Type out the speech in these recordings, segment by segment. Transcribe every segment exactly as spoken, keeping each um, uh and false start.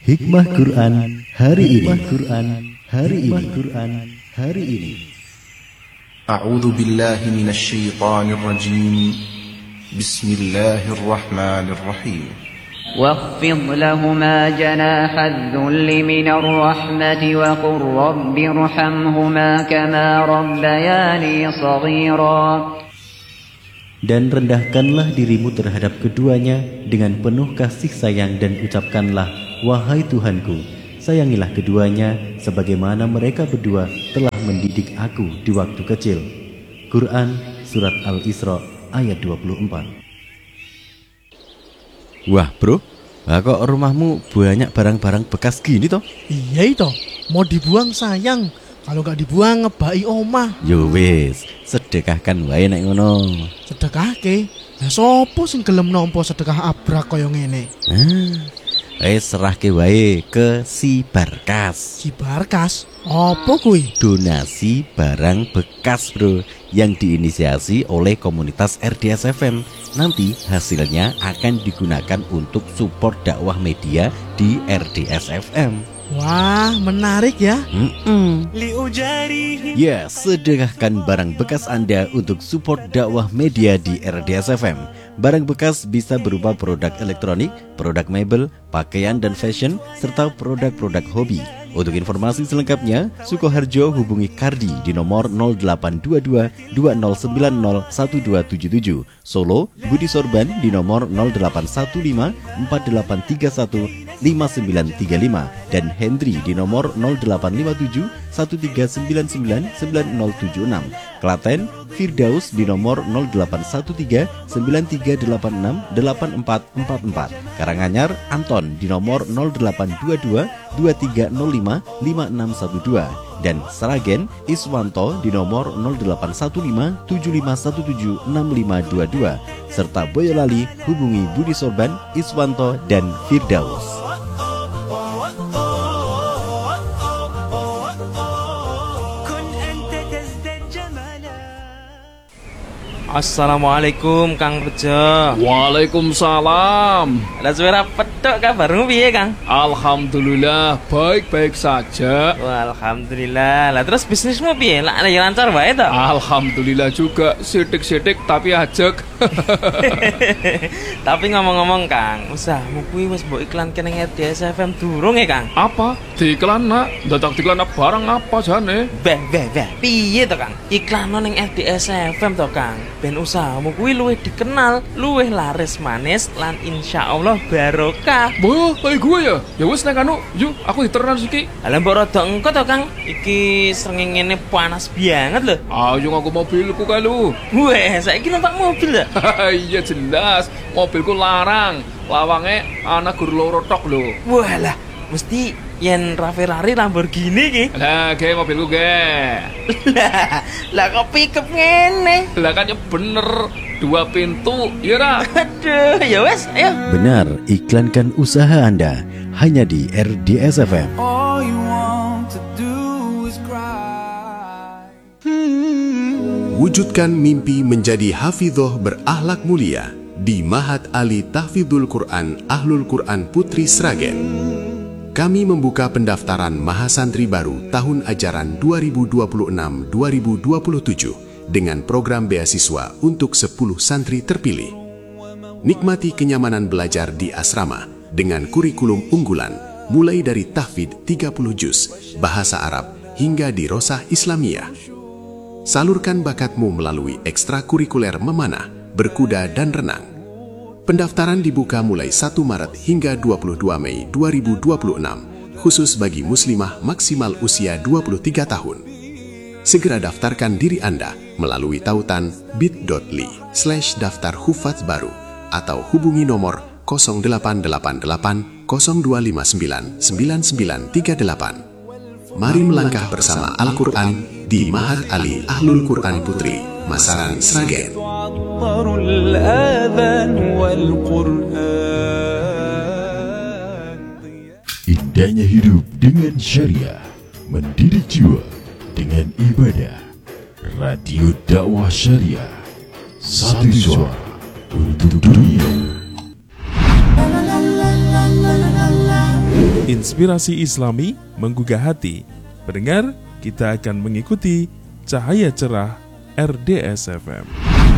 Hikmah Quran hari ini. Hikmah Quran hari ini. Hikmah Quran hari ini. A'udzu billahi minasy syaithanir rajim. Bismillahirrahmanirrahim. واخفض لهما جناح الذل من الرحمة وقل رب ارحمهما كما ربياني صغيرا. Dan rendahkanlah dirimu terhadap keduanya dengan penuh kasih sayang dan ucapkanlah, wahai Tuhanku, sayangilah keduanya sebagaimana mereka berdua telah mendidik aku di waktu kecil. Quran Surat Al-Isra ayat dua puluh empat. Wah bro, lah kok rumahmu banyak barang-barang bekas gini toh? Iya itu, mau dibuang sayang. Kalau gak dibuang ngebai omah. Yo wis, sedekahkan wae nek ngono. Sedekahke? Lah sopo sing gelem nampa sedekah abrak kaya ngene? Ah, eh serahke wae ke si Barkas. Si Barkas? Apa kuwi? Donasi barang bekas bro, yang diinisiasi oleh komunitas R D S F M. Nanti hasilnya akan digunakan untuk support dakwah media di R D S F M. Wah, menarik ya. Mm-mm. Ya, sedekahkan barang bekas Anda untuk support dakwah media di R D S F M. Barang bekas bisa berupa produk elektronik, produk mebel, pakaian dan fashion, serta produk-produk hobi. Untuk informasi selengkapnya, Sukoharjo hubungi Kardi di nomor nol delapan dua dua dua nol sembilan nol satu dua tujuh tujuh. Solo, Budi Sorban di nomor nol delapan satu lima empat delapan tiga satu lima sembilan tiga lima dan Hendri di nomor nol delapan lima tujuh satu tiga sembilan sembilan sembilan nol tujuh enam. Klaten, Firdaus di nomor nol delapan satu tiga sembilan tiga delapan enam delapan empat empat empat. Karanganyar, Anton di nomor nol delapan dua dua dua tiga nol lima lima enam satu dua dan Sragen, Iswanto di nomor nol delapan satu lima tujuh lima satu tujuh enam lima dua dua serta Boyolali hubungi Budi Sorban, Iswanto dan Firdaus. Assalamualaikum Kang Bejo. Waalaikumsalam. Lah suara petok kabarmu piye Kang? Alhamdulillah baik-baik saja. Wah, alhamdulillah. Lah terus bisnismu piye? Lah ya lancar wae to? Alhamdulillah juga, sidik-sidik tapi ajek. Tapi ngomong-ngomong Kang, usahmu kuwi wis mbok iklanke ning R D S F M durung ya Kang? Apa? Diiklan nak? Dadak diiklan barang apa jane? Beh, beh, beh. Piye to Kang? Iklan ning R D S F M to Kang. Ben usahamu kuwi luwih dikenal, luwih laris manis lan insyaallah barokah. Boh, kayak gue ya. Ya wis nek anu, yuk aku diteran iki. Lah mbok rada engko to Kang. Iki srengenge panas banget lho. Ayo ngaku mobilku kae lu. Weh, saiki numpak mobil lho. Iya jelas, mobilku larang. Lawange ana gur loro tok lho. Walah, mesti yen Ferrari Lamborghini ki. Lah, ge mobilku ge. Lah, lah kok pickup ngene? Lah kan ya bener, dua pintu, iya ra? Aduh, ya wes, ayo. Benar, iklankan usaha Anda hanya di R D S F M. All you want to do is cry. Wujudkan mimpi menjadi hafidhoh berakhlak mulia di Mahat Ali Tahfidzul Quran Ahlul Quran Putri Sragen. Kami membuka pendaftaran Mahasantri baru tahun ajaran dua ribu dua puluh enam dua ribu dua puluh tujuh dengan program beasiswa untuk sepuluh santri terpilih. Nikmati kenyamanan belajar di asrama dengan kurikulum unggulan mulai dari tahfidz tiga puluh juz, bahasa Arab hingga dirosah Islamiyah. Salurkan bakatmu melalui ekstrakurikuler memanah, berkuda dan renang. Pendaftaran dibuka mulai satu Maret hingga dua puluh dua Mei dua ribu dua puluh enam, khusus bagi muslimah maksimal usia dua puluh tiga tahun. Segera daftarkan diri Anda melalui tautan bit.ly slash daftar hufaz baru atau hubungi nomor nol delapan delapan delapan nol dua lima sembilan sembilan sembilan tiga delapan. Mari melangkah bersama Al-Quran di Mahat Ali Ahlul Quran Putri, Masaran Sragen. Indahnya hidup dengan syariah, mendidik jiwa dengan ibadah. Radio dakwah syariah, satu suara untuk dunia. Inspirasi Islami menggugah hati. Pendengar, kita akan mengikuti Cahaya Cerah R D S F M.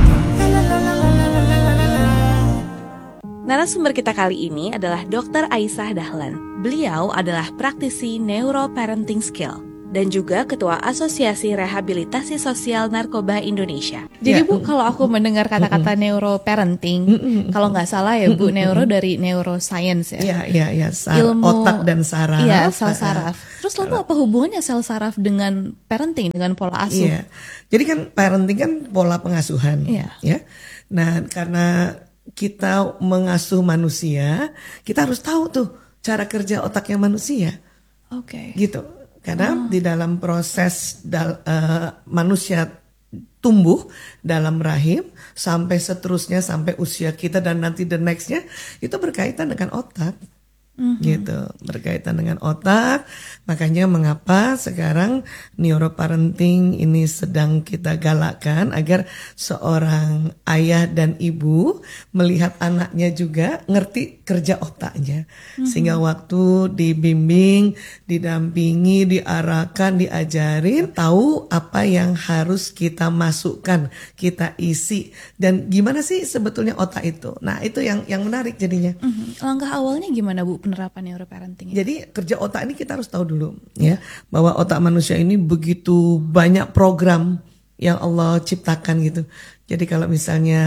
Narasumber kita kali ini adalah dokter Aisyah Dahlan. Beliau adalah praktisi neuroparenting skill dan juga Ketua Asosiasi Rehabilitasi Sosial Narkoba Indonesia. Jadi Ya. Bu, kalau aku mendengar kata-kata neuroparenting, kalau nggak salah ya Bu, neuro dari neuroscience ya. Iya, iya, iya, sar- Ilmu otak dan saraf. Iya, sel Ah, saraf. Terus lalu apa hubungannya sel saraf dengan parenting, dengan pola asuh? Iya. Jadi kan parenting kan pola pengasuhan, Iya. ya. Nah, karena kita mengasuh manusia, kita harus tahu tuh cara kerja otaknya manusia. Oke. Gitu. Karena di dalam proses dal- eh, manusia tumbuh dalam rahim sampai seterusnya sampai usia kita dan nanti the nextnya itu berkaitan dengan otak. Mhm. Gitu, berkaitan dengan otak. Makanya mengapa sekarang neuroparenting ini sedang kita galakkan agar seorang ayah dan ibu melihat anaknya juga ngerti kerja otaknya. Mhm. Sehingga waktu dibimbing, didampingi, diarahkan, diajarin, tahu apa yang harus kita masukkan, kita isi, dan gimana sih sebetulnya otak itu. Nah, itu yang yang menarik jadinya. Mhm. Langkah awalnya gimana Bu penerapan neuroparenting? Jadi kerja otak ini kita harus tahu dulu ya, bahwa otak manusia ini begitu banyak program yang Allah ciptakan gitu. Jadi kalau misalnya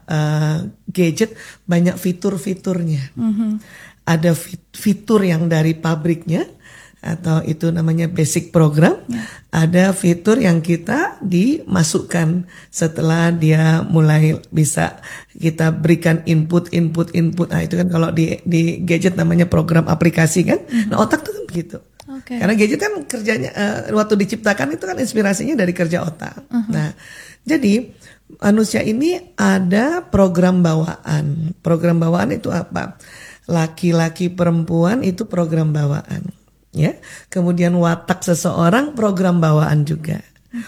uh, gadget banyak fitur-fiturnya. Mhm. Ada fit- fitur yang dari pabriknya atau itu namanya basic program. Ada fitur yang kita dimasukkan setelah dia mulai bisa kita berikan input input input. Nah, itu kan kalau di di gadget namanya program aplikasi kan. Nah, otak tuh kan begitu. Oke. Karena gadget kan kerjanya eh, waktu diciptakan itu kan inspirasinya dari kerja otak. Nah, jadi manusia ini ada program bawaan. Program bawaan itu apa? Laki-laki perempuan itu program bawaan. Ya, kemudian watak seseorang program bawaan juga,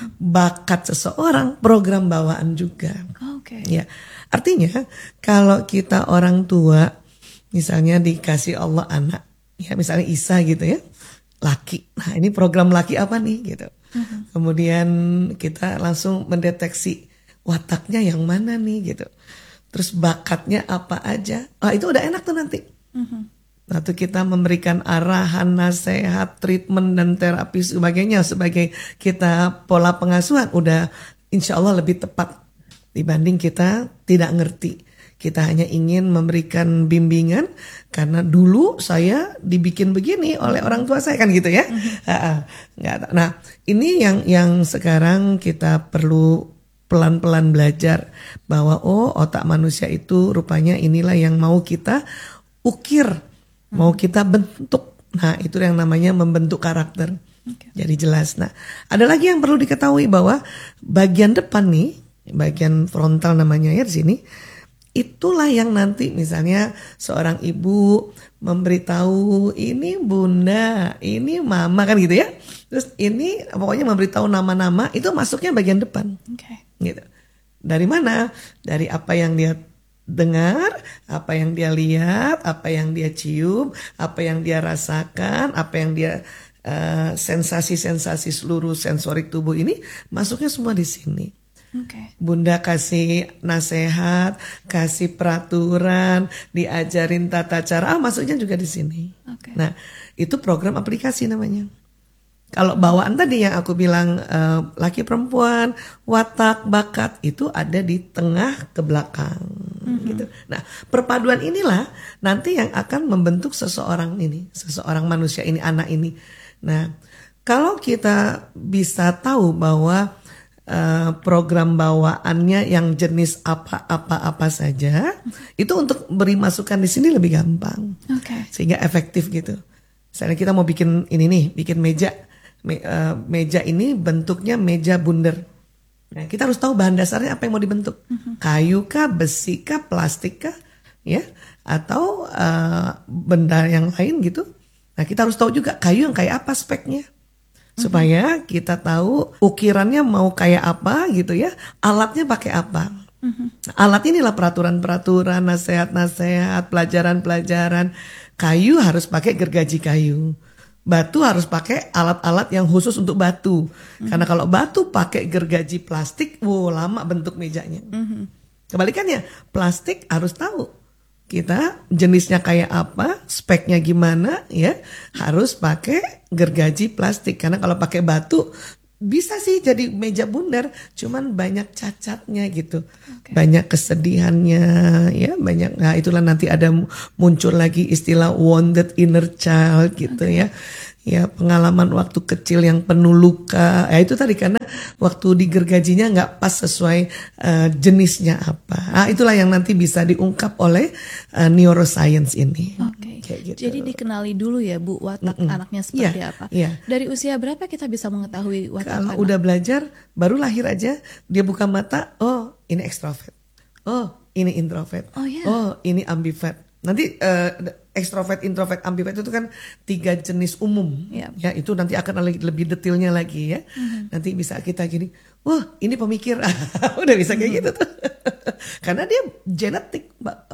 bakat seseorang program bawaan juga. Oke. Ya, artinya kalau kita orang tua, misalnya dikasih Allah anak, ya misalnya Isa gitu ya, laki. Nah ini program laki apa nih gitu. Kemudian kita langsung mendeteksi wataknya yang mana nih gitu. Terus bakatnya apa aja. Ah itu udah enak tuh nanti. Waktu kita memberikan arahan, nasihat, treatment dan terapi sebagainya sebagai kita pola pengasuhan udah insya Allah lebih tepat dibanding kita tidak ngerti. Kita hanya ingin memberikan bimbingan karena dulu saya dibikin begini oleh orang tua saya kan gitu ya. Nggak. Nah ini yang yang sekarang kita perlu pelan-pelan belajar bahwa oh otak manusia itu rupanya inilah yang mau kita ukir. Mau kita bentuk. Nah itu yang namanya membentuk karakter. Okay. Jadi jelas. Nah ada lagi yang perlu diketahui bahwa bagian depan nih, bagian frontal namanya ya di sini, itulah yang nanti misalnya seorang ibu memberitahu ini bunda, ini mama kan gitu ya. Terus ini pokoknya memberitahu nama-nama itu masuknya bagian depan. Okay. Gitu. Dari mana? Dari apa yang dia dengar, apa yang dia lihat, apa yang dia cium, apa yang dia rasakan, apa yang dia uh, sensasi-sensasi seluruh sensorik tubuh ini masuknya semua di sini. Okay. Bunda kasih nasihat, kasih peraturan, diajarin tata cara, ah, masuknya juga di sini. Okay. Nah, itu program aplikasi namanya. Kalau bawaan tadi yang aku bilang uh, laki perempuan, watak, bakat itu ada di tengah ke belakang. Mm-hmm. Gitu. Nah, perpaduan inilah nanti yang akan membentuk seseorang ini, seseorang manusia ini, anak ini. Nah, kalau kita bisa tahu bahwa uh, program bawaannya yang jenis apa-apa-apa saja, itu untuk beri masukan di sini lebih gampang, okay. Sehingga efektif gitu. Misalnya kita mau bikin ini nih, bikin meja. Me, uh, meja ini bentuknya meja bundar. Nah, kita harus tahu bahan dasarnya apa yang mau dibentuk. Uh-huh. Kayu kah, besi kah, plastik kah, ya, atau uh, benda yang lain gitu. Nah, kita harus tahu juga kayu yang kayak apa speknya. Uh-huh. Supaya kita tahu ukirannya mau kayak apa gitu ya, alatnya pakai apa. Uh-huh. Nah, alat inilah peraturan-peraturan, nasihat-nasihat, pelajaran-pelajaran. kayu harus pakai gergaji kayu. Batu harus pakai alat-alat yang khusus untuk batu. Mm-hmm. Karena kalau batu pakai gergaji plastik, wow lama bentuk mejanya. Mm-hmm. Kebalikannya, plastik harus tahu kita jenisnya kayak apa, speknya gimana, ya harus pakai gergaji plastik. Karena kalau pakai batu bisa sih jadi meja bundar, cuman banyak cacatnya gitu, okay. banyak kesedihannya, ya banyak. Nah itulah nanti ada muncul lagi istilah wounded inner child gitu, okay. ya. Ya pengalaman waktu kecil yang penuh luka. Ya itu tadi karena waktu digergajinya nggak pas sesuai uh, jenisnya apa. Ah itulah yang nanti bisa diungkap oleh uh, neuroscience ini. Oke. Okay. Gitu. Jadi dikenali dulu ya Bu watak Mm-mm. anaknya seperti yeah, apa. Yeah. Dari usia berapa kita bisa mengetahui watak Kalau anak? udah belajar baru lahir aja dia buka mata, oh ini ekstrovert, oh ini introvert, oh, yeah. oh ini ambivert. Nanti uh, ekstrovert, introvert, ambivert itu kan tiga jenis umum, yeah. ya itu nanti akan lebih detailnya lagi ya. Mm-hmm. Nanti bisa kita gini, wah ini pemikir, udah bisa kayak mm-hmm. gitu tuh, karena dia genetik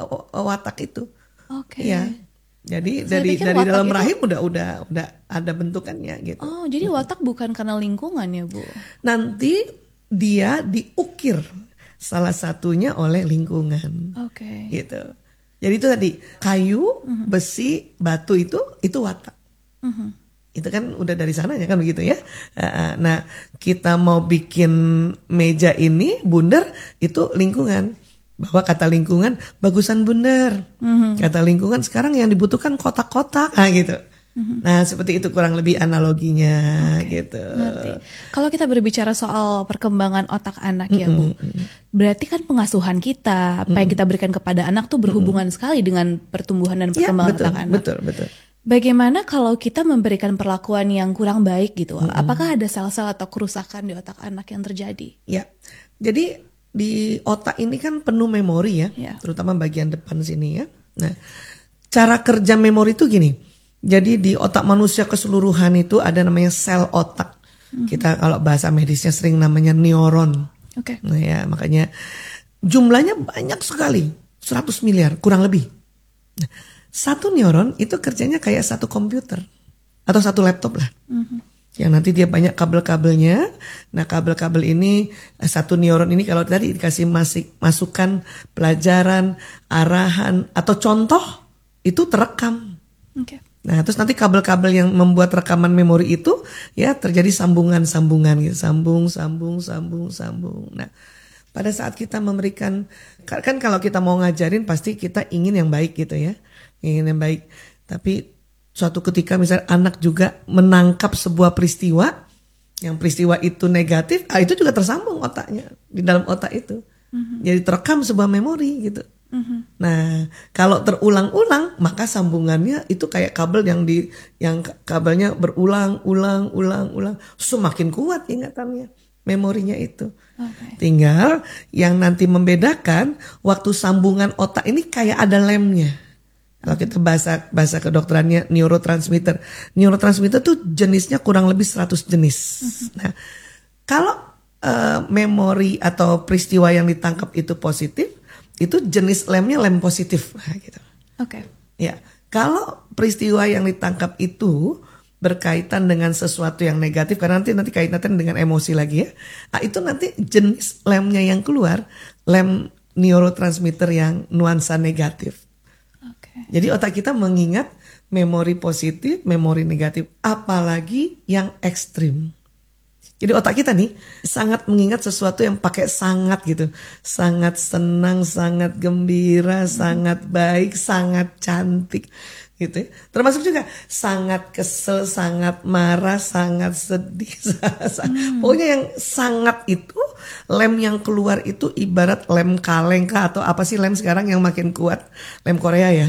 watak itu. Oke. Okay. Ya, jadi Saya dari dari dalam itu... rahim udah udah udah ada bentukannya gitu. Oh jadi watak bukan karena lingkungan ya Bu? Nanti dia diukir salah satunya oleh lingkungan. Oke. Okay. Gitu. Jadi itu tadi kayu, uh-huh. besi, batu itu itu watak. Uh-huh. Itu kan udah dari sananya kan begitu ya. Nah kita mau bikin meja ini bundar itu lingkungan. Bahwa kata lingkungan bagusan bundar. Uh-huh. Kata lingkungan sekarang yang dibutuhkan kotak-kotak. Nah gitu. Uh-huh. Nah seperti itu kurang lebih analoginya okay. gitu. Ngerti. Kalau kita berbicara soal perkembangan otak anak ya Bu, mm-hmm. berarti kan pengasuhan kita, apa mm-hmm. yang kita berikan kepada anak tuh berhubungan mm-hmm. sekali dengan pertumbuhan dan perkembangan ya, betul, otak anak. Betul, betul. Bagaimana kalau kita memberikan perlakuan yang kurang baik gitu? Mm-hmm. Apakah ada sel-sel atau kerusakan di otak anak yang terjadi? Ya, jadi di otak ini kan penuh memori ya, ya. terutama bagian depan sini ya. Nah, cara kerja memori itu gini. Jadi di otak manusia keseluruhan itu ada namanya sel otak. Mm-hmm. Kita kalau bahasa medisnya sering namanya neuron. Oke. Okay. Nah ya makanya jumlahnya banyak sekali, seratus miliar kurang lebih. Nah, satu neuron itu kerjanya kayak satu komputer atau satu laptop lah. Mm-hmm. Yang nanti dia banyak kabel-kabelnya. Nah kabel-kabel ini satu neuron ini kalau tadi dikasih masik, masukan, pelajaran, arahan atau contoh itu terekam. Oke. Okay. Nah terus nanti kabel-kabel yang membuat rekaman memori itu ya terjadi sambungan-sambungan gitu, sambung, sambung, sambung, sambung. Nah pada saat kita memberikan, kan kalau kita mau ngajarin pasti kita ingin yang baik gitu ya, ingin yang baik. Tapi suatu ketika misalnya anak juga menangkap sebuah peristiwa, yang peristiwa itu negatif, ah itu juga tersambung otaknya di dalam otak itu, mm-hmm. jadi terekam sebuah memori gitu. Mm-hmm. Nah, kalau terulang-ulang maka sambungannya itu kayak kabel yang di yang kabelnya berulang-ulang, ulang-ulang, semakin kuat ingatannya, memorinya itu. Okay. Tinggal yang nanti membedakan waktu sambungan otak ini kayak ada lemnya. Kalau kita bahasa bahasa kedokterannya neurotransmitter. Neurotransmitter tuh jenisnya kurang lebih seratus jenis. Mm-hmm. Nah, kalau uh, memori atau peristiwa yang ditangkap itu positif, itu jenis lemnya lem positif, nah, gitu. Oke. Okay. Ya, kalau peristiwa yang ditangkap itu berkaitan dengan sesuatu yang negatif, karena nanti nanti kaitan dengan emosi lagi ya. Nah, itu nanti jenis lemnya yang keluar, lem neurotransmitter yang nuansa negatif. Okay. Jadi otak kita mengingat memori positif, memori negatif, apalagi yang ekstrim. Jadi otak kita nih sangat mengingat sesuatu yang pakai sangat gitu. Sangat senang, sangat gembira, hmm. sangat baik, sangat cantik gitu ya. Termasuk juga sangat kesel, sangat marah, sangat sedih. Hmm. Pokoknya yang sangat itu, lem yang keluar itu ibarat lem kaleng kah atau apa sih lem sekarang yang makin kuat? Lem Korea ya.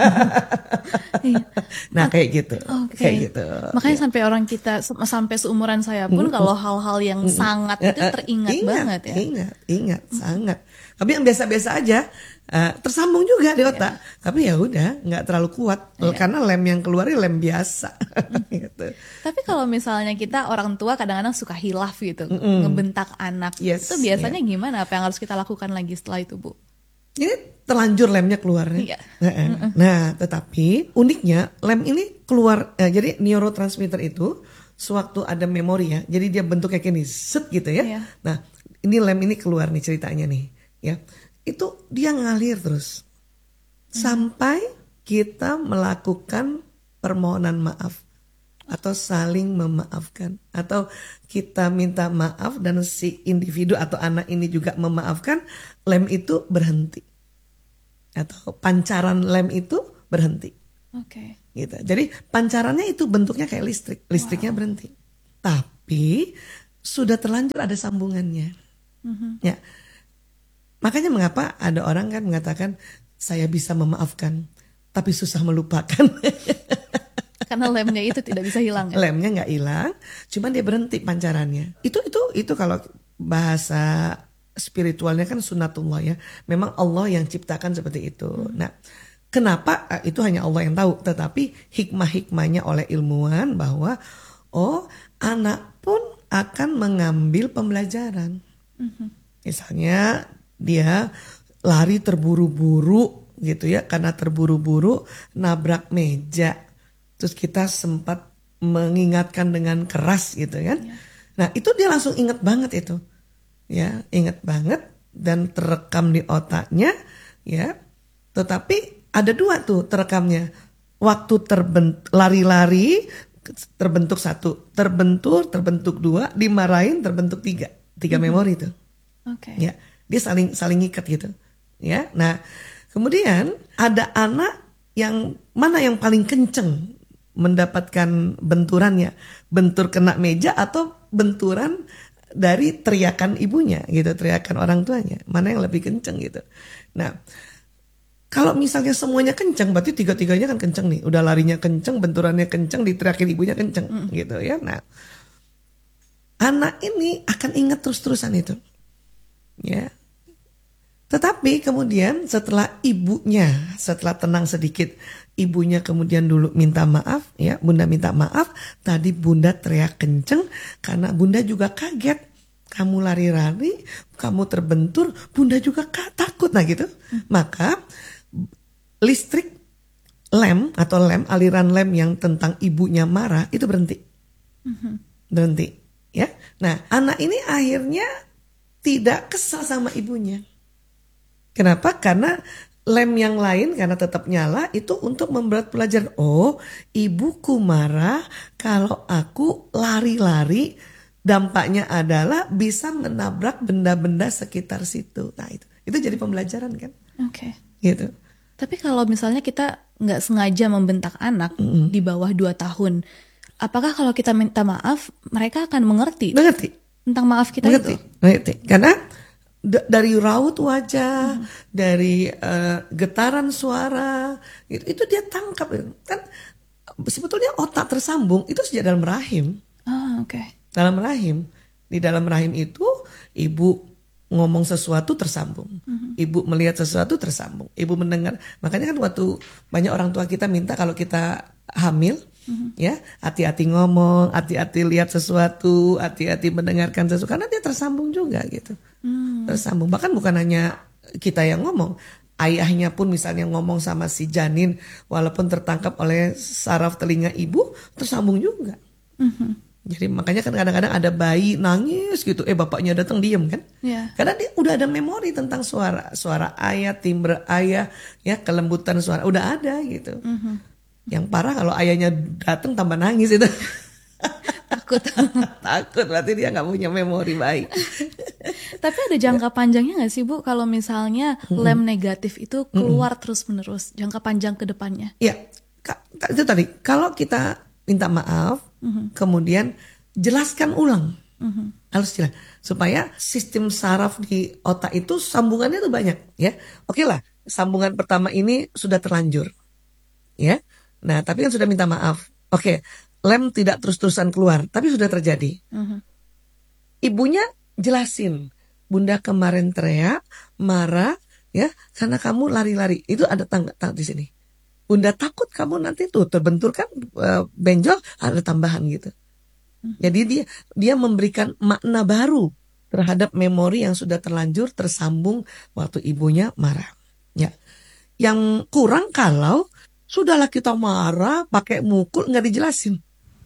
Nah kayak gitu. Okay. Kayak gitu. Makanya ya. sampai orang kita sampai seumuran saya pun mm-hmm. kalau hal-hal yang mm-hmm. sangat itu teringat ingat, banget ya. Ingat, ingat, mm-hmm. sangat. Tapi yang biasa-biasa aja uh, tersambung juga di otak. Yeah. Tapi ya udah nggak terlalu kuat yeah. karena lem yang keluarnya lem biasa. Gitu. Tapi kalau misalnya kita orang tua kadang-kadang suka hilaf gitu, mm-hmm. ngebentak anak, yes, itu biasanya yeah. gimana? Apa yang harus kita lakukan lagi setelah itu, Bu? Ini terlanjur lemnya keluar. Iya. Nah, nah, tetapi uniknya lem ini keluar. Eh, jadi neurotransmitter itu sewaktu ada memori ya. Jadi dia bentuknya kayak gini, set gitu ya. Iya. Nah, ini lem ini keluar nih ceritanya nih, ya. Itu dia ngalir terus hmm. sampai kita melakukan permohonan maaf atau saling memaafkan, atau kita minta maaf dan si individu atau anak ini juga memaafkan, lem itu berhenti atau pancaran lem itu berhenti. Oke. Okay. Gitu. Jadi pancarannya itu bentuknya kayak listrik, listriknya wow. berhenti. Tapi sudah terlanjur ada sambungannya. Mm-hmm. Ya, makanya mengapa ada orang kan mengatakan saya bisa memaafkan, tapi susah melupakan. Karena lemnya itu tidak bisa hilang. Ya? Lemnya nggak hilang, cuman dia berhenti pancarannya. Itu itu itu kalau bahasa spiritualnya kan sunnatullah ya. Memang Allah yang ciptakan seperti itu. Hmm. Nah, kenapa itu hanya Allah yang tahu. Tetapi hikmah-hikmahnya oleh ilmuwan bahwa oh anak pun akan mengambil pembelajaran. Hmm. Misalnya dia lari terburu-buru gitu ya, karena terburu-buru nabrak meja. Terus kita sempat mengingatkan dengan keras gitu kan. Ya. Nah itu dia langsung ingat banget itu. Ya ingat banget dan terekam di otaknya. Ya. Tetapi ada dua tuh terekamnya. Waktu terbent- lari-lari terbentuk satu. Terbentur, terbentuk dua. Dimarahin terbentuk tiga. Tiga mm-hmm. memori itu. Oke. Okay. Ya, dia saling saling ikat gitu. Ya. Nah kemudian ada anak yang mana yang paling kenceng mendapatkan benturannya, bentur kena meja atau benturan dari teriakan ibunya gitu, teriakan orang tuanya, mana yang lebih kenceng gitu. Nah, kalau misalnya semuanya kenceng, berarti tiga-tiganya kan kenceng nih, udah larinya kenceng, benturannya kenceng, diteriakin ibunya kenceng mm. gitu ya. Nah, anak ini akan ingat terus-terusan itu, ya. Tetapi kemudian setelah ibunya, setelah tenang sedikit, ibunya kemudian dulu minta maaf, ya bunda minta maaf, tadi bunda teriak kenceng karena bunda juga kaget. Kamu lari-lari, kamu terbentur, bunda juga takut, nah gitu. Hmm. Maka listrik lem atau lem, aliran lem yang tentang ibunya marah itu berhenti. Hmm. Berhenti, ya. Nah anak ini akhirnya tidak kesal sama ibunya. Kenapa? Karena lem yang lain karena tetap nyala itu untuk membuat pelajaran. Oh, ibuku marah kalau aku lari-lari, dampaknya adalah bisa menabrak benda-benda sekitar situ. Nah itu, itu jadi pembelajaran kan? Oke. Okay. Gitu. Tapi kalau misalnya kita nggak sengaja membentak anak mm-hmm. di bawah dua tahun, apakah kalau kita minta maaf mereka akan mengerti? Mengerti. Tentang maaf kita mengerti. itu? Mengerti. Karena dari raut wajah, hmm. dari uh, getaran suara, itu, itu dia tangkap kan. Sebetulnya otak tersambung itu sejak dalam rahim. Ah, oke. Okay. Dalam rahim, di dalam rahim itu ibu ngomong sesuatu tersambung, hmm. ibu melihat sesuatu tersambung, ibu mendengar. Makanya kan waktu banyak orang tua kita minta kalau kita hamil, hmm. ya hati-hati ngomong, hati-hati lihat sesuatu, hati-hati mendengarkan sesuatu, karena dia tersambung juga gitu. Hmm. Tersambung, bahkan bukan hanya kita yang ngomong, ayahnya pun misalnya ngomong sama si janin, walaupun tertangkap oleh saraf telinga ibu, tersambung juga. Hmm. Jadi makanya kan kadang-kadang ada bayi nangis gitu, eh bapaknya datang diem kan, yeah. Karena dia udah ada memori tentang suara, suara ayah, timbre ayah, ya kelembutan suara udah ada gitu. Hmm. Yang parah kalau ayahnya datang tambah nangis itu. Takut. Takut, berarti dia gak punya memori baik. Tapi ada jangka panjangnya gak sih Bu, kalau misalnya hmm. lem negatif itu keluar hmm. terus menerus, jangka panjang ke depannya? Iya, itu tadi, kalau kita minta maaf, hmm. kemudian jelaskan ulang, hmm. harus jelas, supaya sistem saraf di otak itu sambungannya tuh banyak, ya. Oke lah, sambungan pertama ini sudah terlanjur, ya. Nah, tapi kan sudah minta maaf. Oke, lem tidak terus-terusan keluar, tapi sudah terjadi. Uh-huh. Ibunya jelasin, bunda kemarin teriak, marah, ya, karena kamu lari-lari. Itu ada tangga, tangga di sini. Bunda takut kamu nanti tuh terbentur kan, uh, benjol, ada tambahan gitu. Uh-huh. Jadi dia dia memberikan makna baru terhadap memori yang sudah terlanjur tersambung waktu ibunya marah. yang kurang kalau sudahlah kita marah, pakai mukul, nggak dijelasin.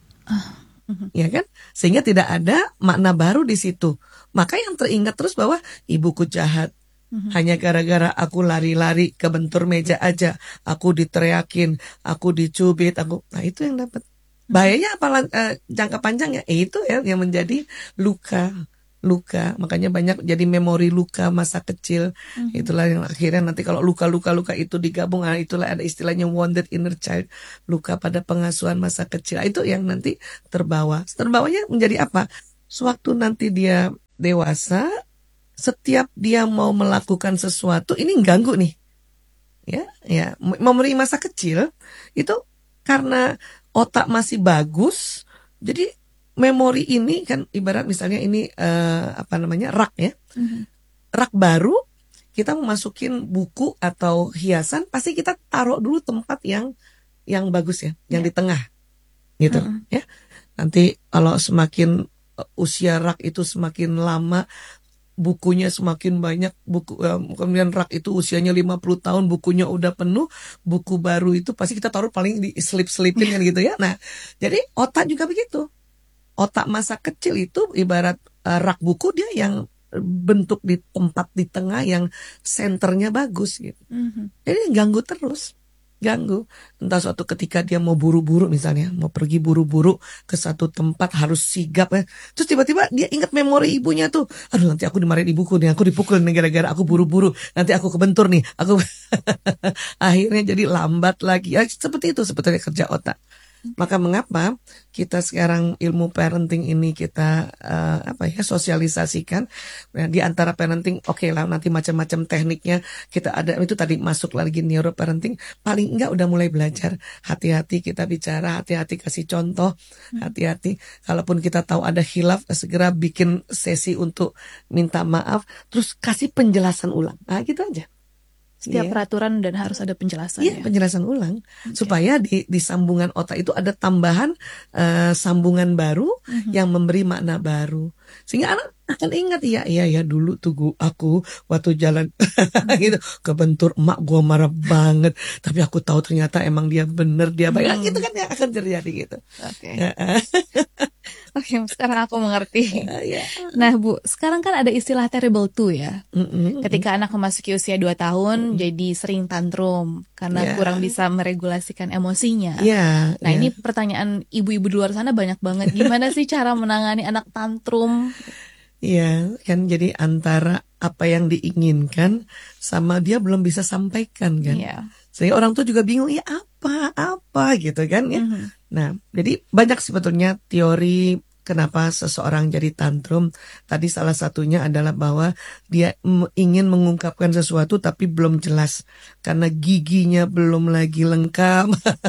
Ya kan? Sehingga tidak ada makna baru di situ. Maka yang teringat terus bahwa ibuku jahat. Hanya gara-gara aku lari-lari ke bentur meja aja, aku diteriakin, aku dicubit, aku, nah itu yang dapat. Bahayanya apa uh, jangka panjang ya? Eh, itu ya yang menjadi luka, luka. Makanya banyak jadi memori luka masa kecil. Mm-hmm. Itulah yang akhirnya nanti kalau luka-luka-luka itu digabung, nah itulah ada istilahnya wounded inner child, luka pada pengasuhan masa kecil. Itu yang nanti terbawa. Terbawanya menjadi apa? Sewaktu nanti dia dewasa, setiap dia mau melakukan sesuatu ini ganggu nih, ya, ya. Memori masa kecil itu karena otak masih bagus, jadi memori ini kan ibarat misalnya ini uh, apa namanya rak ya, mm-hmm. rak baru kita mau masukin buku atau hiasan pasti kita taruh dulu tempat yang yang bagus ya, yang yeah. di tengah, gitu, mm-hmm. ya. Nanti kalau semakin usia rak itu semakin lama, bukunya semakin banyak, buku kemudian rak itu usianya lima puluh tahun, bukunya udah penuh, buku baru itu pasti kita taruh paling di selip-selipin kan gitu ya. Nah, jadi otak juga begitu. Otak masa kecil itu ibarat uh, rak buku, dia yang bentuk di tempat di tengah yang senternya bagus gitu. Mm-hmm. Jadi ganggu terus. Ganggu. Entah suatu ketika dia mau buru-buru misalnya, mau pergi buru-buru ke satu tempat harus sigap ya. Terus tiba-tiba dia ingat memori ibunya tuh. Aduh, nanti aku dimarahin ibuku nih, aku dipukul nih gara-gara aku buru-buru. Nanti aku kebentur nih, aku akhirnya jadi lambat lagi. Ya, seperti itu sebetulnya kerja otak. Maka mengapa kita sekarang ilmu parenting ini kita uh, apa ya sosialisasikan, nah, di antara parenting oke okay lah nanti macam-macam tekniknya kita ada, itu tadi masuk lagi neuro parenting, paling enggak udah mulai belajar hati-hati kita bicara, hati-hati kasih contoh, hati-hati kalaupun kita tahu ada khilaf segera bikin sesi untuk minta maaf, terus kasih penjelasan ulang, nah gitu aja. Setiap yeah. peraturan dan harus ada penjelasan. Iya, yeah, ya? penjelasan ulang okay. supaya di, di sambungan otak itu ada tambahan uh, sambungan baru mm-hmm. yang memberi makna baru, sehingga anak akan ingat iya iya ya dulu tuh aku waktu jalan gitu kebentur emak gua marah banget, tapi aku tahu ternyata emang dia bener dia baik, hmm. gitu kan yang akan terjadi gitu. Oke. Okay. Oke, sekarang aku mengerti. Uh, yeah. Nah Bu, sekarang kan ada istilah terrible two ya. Mm-hmm. Ketika anak memasuki usia dua tahun, mm-hmm. jadi sering tantrum karena yeah. kurang bisa meregulasikan emosinya. Yeah, nah yeah. ini pertanyaan ibu-ibu di luar sana banyak banget. Gimana sih cara menangani anak tantrum? Iya, kan jadi antara apa yang diinginkan sama dia belum bisa sampaikan kan. Iya. Sehingga orang tua juga bingung, ya apa, apa gitu kan ya. Mm-hmm. Nah, jadi banyak sebetulnya teori kenapa seseorang jadi tantrum. Tadi salah satunya adalah bahwa dia m- ingin mengungkapkan sesuatu tapi belum jelas. Karena giginya belum lagi lengkap,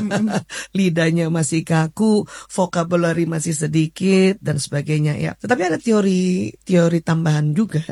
lidahnya masih kaku, vocabulary masih sedikit, dan sebagainya ya. Tetapi ada teori teori tambahan juga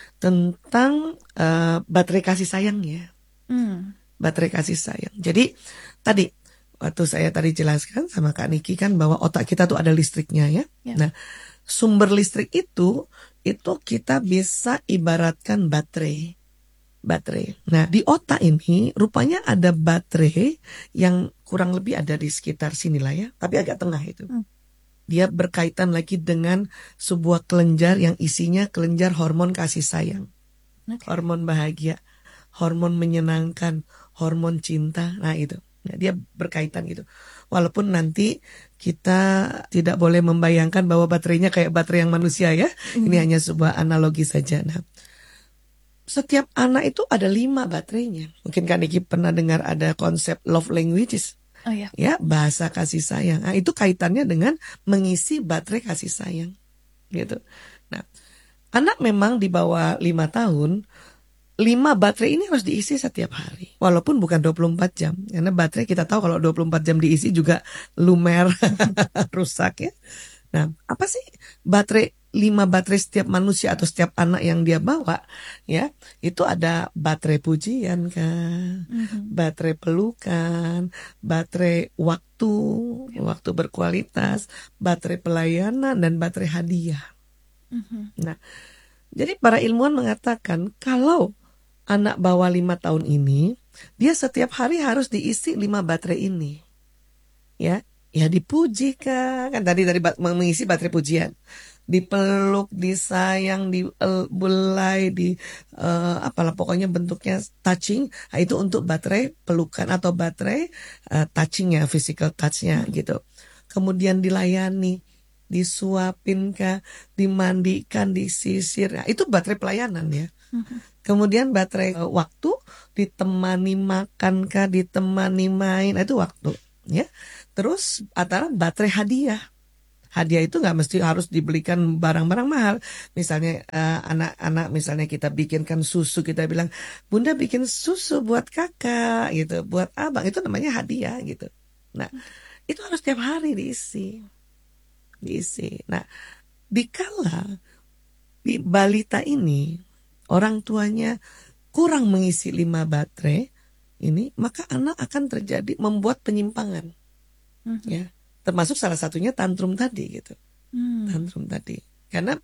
tentang uh, baterai kasih sayangnya. Mm. Baterai kasih sayang. Jadi tadi waktu saya tadi jelaskan sama Kak Niki kan bahwa otak kita tuh ada listriknya ya. ya. Nah, sumber listrik itu itu kita bisa ibaratkan baterai. Baterai. Nah, di otak ini rupanya ada baterai yang kurang lebih ada di sekitar sinilah ya, tapi agak tengah itu. Hmm. Dia berkaitan lagi dengan sebuah kelenjar yang isinya kelenjar hormon kasih sayang. Okay. Hormon bahagia, hormon menyenangkan, hormon cinta. Nah, itu. Nah, dia berkaitan gitu. Walaupun nanti kita tidak boleh membayangkan bahwa baterainya kayak baterai yang manusia ya. Mm. Ini hanya sebuah analogi saja. Nah, setiap anak itu ada lima baterainya. Mungkin Kak Niki pernah dengar ada konsep love languages. Oh, iya. Ya, bahasa kasih sayang. Nah, itu kaitannya dengan mengisi baterai kasih sayang. Gitu. Nah, anak memang di bawah lima tahun, lima baterai ini harus diisi setiap hari. Walaupun bukan dua puluh empat jam. Karena baterai kita tahu kalau dua puluh empat jam diisi juga lumer, rusak ya. Nah, apa sih baterai, lima baterai setiap manusia atau setiap anak yang dia bawa ya? Itu ada baterai pujian kan, mm-hmm. baterai pelukan, baterai waktu, waktu berkualitas, baterai pelayanan, dan baterai hadiah. Mm-hmm. Nah, jadi para ilmuwan mengatakan kalau anak bawah lima tahun ini, dia setiap hari harus diisi lima baterai ini. Ya, ya dipuji kan, kan tadi tadi mengisi baterai pujian. Dipeluk, disayang, dibelai, di uh, apalah pokoknya bentuknya touching, nah, itu untuk baterai pelukan atau baterai uh, touchingnya, physical touchnya gitu. Kemudian dilayani, disuapin kah, dimandikan, disisir, nah, itu baterai pelayanan ya. Kemudian baterai uh, waktu, ditemani makan kah, ditemani main, nah, itu waktu ya. Terus antara baterai hadiah. Hadiah itu nggak mesti harus dibelikan barang-barang mahal. Misalnya uh, anak-anak misalnya kita bikinkan susu, kita bilang, Bunda bikin susu buat kakak gitu, buat abang, itu namanya hadiah gitu. Nah, itu harus tiap hari diisi. Diisi. Nah, dikala di balita ini orang tuanya kurang mengisi lima baterai ini, maka anak akan terjadi membuat penyimpangan. Mm-hmm. Ya. Termasuk salah satunya tantrum tadi gitu. Hmm. Tantrum tadi. Karena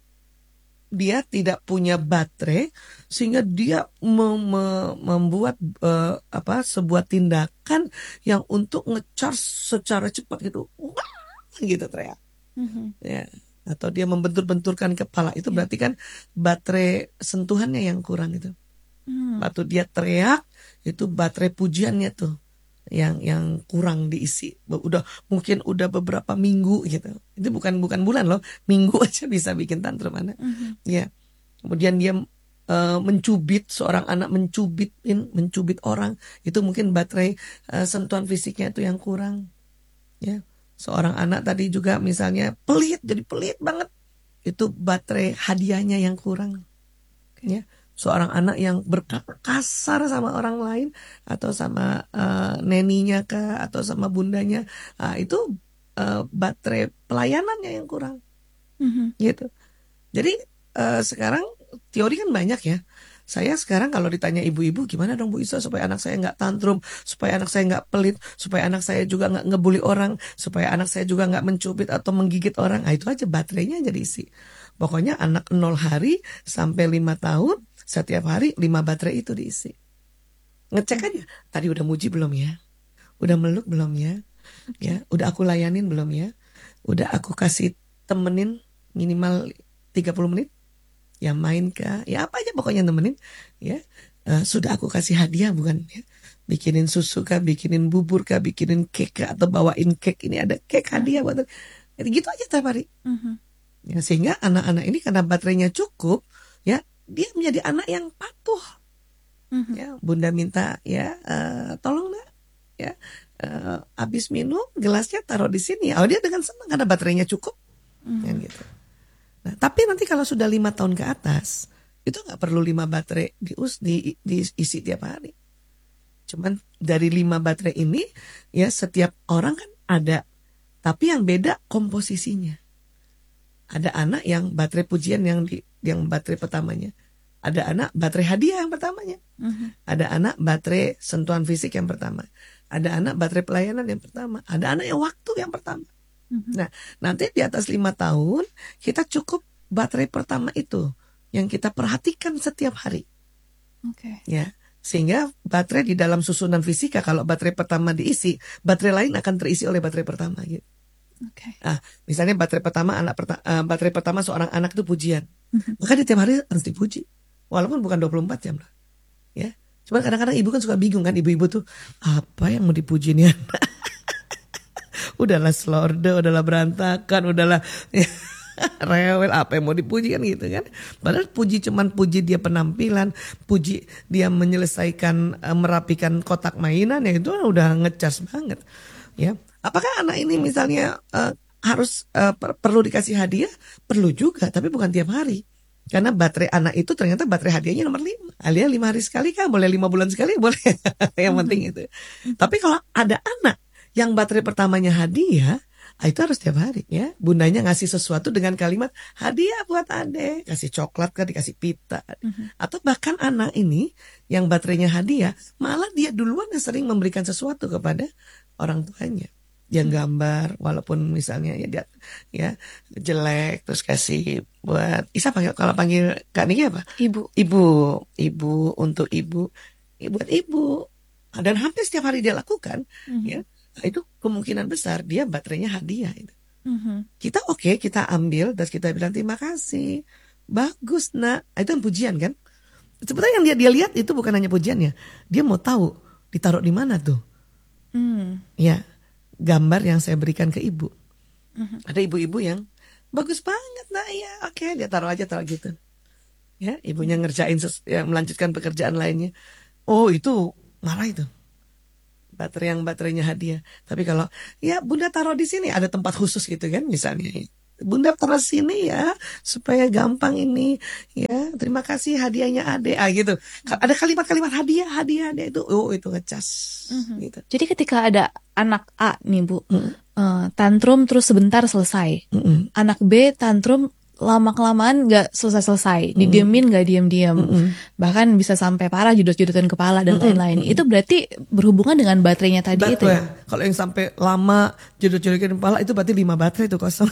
dia tidak punya baterai sehingga dia mem- mem- membuat uh, apa sebuah tindakan yang untuk ngecharge secara cepat gitu. Wah, gitu teriak. Hmm. Ya, atau dia membentur-benturkan kepala. Itu berarti kan baterai sentuhannya yang kurang itu. Hmm. Waktu dia teriak itu baterai pujiannya tuh yang yang kurang diisi, udah mungkin udah beberapa minggu gitu. Itu bukan bukan bulan loh, minggu aja bisa bikin tantrum anak. Mm-hmm. Ya, kemudian dia uh, mencubit, seorang anak mencubitin, mencubit orang, itu mungkin baterai uh, sentuhan fisiknya itu yang kurang. Ya, seorang anak tadi juga misalnya pelit, jadi pelit banget, itu baterai hadiahnya yang kurang. Ya. Seorang anak yang berkasar sama orang lain atau sama uh, neninya kah atau sama bundanya, uh, itu uh, baterai pelayanannya yang kurang, mm-hmm. gitu. Jadi uh, sekarang teori kan banyak ya. Saya sekarang kalau ditanya ibu-ibu, gimana dong Bu Isa supaya anak saya nggak tantrum, supaya anak saya nggak pelit, supaya anak saya juga nggak ngebully orang, supaya anak saya juga nggak mencubit atau menggigit orang, nah, itu aja baterainya aja diisi. Pokoknya anak nol hari sampai lima tahun setiap hari lima baterai itu diisi. Ngecek aja, tadi udah muji belum ya? Udah meluk belum ya? Ya, udah aku layanin belum ya? Udah aku kasih temenin minimal tiga puluh menit? Ya main kah? Ya apa aja pokoknya temenin, ya. Uh, sudah aku kasih hadiah bukan ya? Bikinin susu kah, bikinin bubur kah, bikinin cake kah, atau bawain cake, ini ada cake hadiah buat. Gitu aja tiap hari. Mm-hmm. Ya, sehingga anak-anak ini karena baterainya cukup, ya, dia menjadi anak yang patuh. Mm-hmm. Ya, Bunda minta ya, uh, tolong nak, ya, uh, habis minum gelasnya taruh di sini. Oh, dia dengan senang karena baterainya cukup. Mm-hmm. Ya, gitu. Nah, tapi nanti kalau sudah lima tahun ke atas, itu nggak perlu lima baterai dius di diisi tiap hari. Cuman dari lima baterai ini, ya setiap orang kan ada, tapi yang beda komposisinya. Ada anak yang baterai pujian yang di, yang baterai pertamanya. Ada anak baterai hadiah yang pertamanya. Uh-huh. Ada anak baterai sentuhan fisik yang pertama. Ada anak baterai pelayanan yang pertama. Ada anak yang waktu yang pertama. Uh-huh. Nah, nanti di atas lima tahun kita cukup baterai pertama itu yang kita perhatikan setiap hari. Oke. Okay. Ya, sehingga baterai di dalam susunan fisika kalau baterai pertama diisi, baterai lain akan terisi oleh baterai pertama gitu. Okay. Ah, misalnya baterai pertama anak perta- uh, baterai pertama seorang anak itu pujian. Mm-hmm. Maka di tiap hari harus dipuji. Walaupun bukan dua puluh empat jam lah. Ya. Cuma kadang-kadang ibu kan suka bingung kan, ibu-ibu tuh apa yang mau dipuji nih anak. Udahlah slorde, udahlah berantakan, udahlah ya, rewel, apa yang mau dipuji kan gitu kan. Padahal puji cuman puji dia penampilan, puji dia menyelesaikan uh, merapikan kotak mainan, ya itu udah ngecas banget. Ya. Apakah anak ini misalnya uh, harus uh, per- perlu dikasih hadiah? Perlu juga, tapi bukan tiap hari. Karena baterai anak itu ternyata baterai hadiahnya nomor lima. Alias lima hari sekali kan, boleh lima bulan sekali, boleh. Yang penting itu. Tapi kalau ada anak yang baterai pertamanya hadiah, itu harus tiap hari ya. Bundanya ngasih sesuatu dengan kalimat hadiah buat adek, kasih coklat kan, dikasih pita. Uh-huh. Atau bahkan anak ini yang baterainya hadiah, malah dia duluan yang sering memberikan sesuatu kepada orang tuanya. Dia gambar walaupun misalnya ya dia ya jelek terus kasih buat Isa panggil, kalau panggil Kak Niki apa? Ibu. Ibu, ibu untuk ibu, ya, buat ibu. Dan hampir setiap hari dia lakukan, mm-hmm. ya itu kemungkinan besar dia baterainya hadiah itu. Mm-hmm. Kita oke, okay, kita ambil terus kita bilang terima kasih, bagus nak, itu kan pujian kan? Sebetulnya yang dia dia lihat itu bukan hanya pujiannya, dia mau tahu ditaruh di mana tuh. Mm. Ya. Gambar yang saya berikan ke ibu. Uh-huh. Ada ibu-ibu yang bagus banget nak ya, oke okay, dia taruh aja taruh gitu. Ya ibunya ngerjain ses- ya, melanjutkan pekerjaan lainnya. Oh itu marah itu. Baterai yang baterainya hadiah. Tapi kalau ya bunda taruh di sini ada tempat khusus gitu kan misalnya. Bunda taruh sini ya supaya gampang ini ya. Terima kasih hadiahnya Ade ah gitu. Ada kalimat-kalimat hadiah hadiah hadiah itu oh itu ngecas. Mm-hmm. Gitu. Jadi ketika ada anak A nih Bu, mm-hmm. uh, tantrum terus sebentar selesai. Mm-hmm. Anak B tantrum lama-kelamaan nggak selesai-selesai, mm-hmm. didiemin nggak diem-diem, mm-hmm. bahkan bisa sampai parah jedot-jedotin kepala dan mm-hmm. lain-lain. Mm-hmm. Itu berarti berhubungan dengan baterainya tadi. Baterai. Itu ya? Kalau yang sampai lama jedot-jedotin kepala itu berarti lima baterai itu kosong.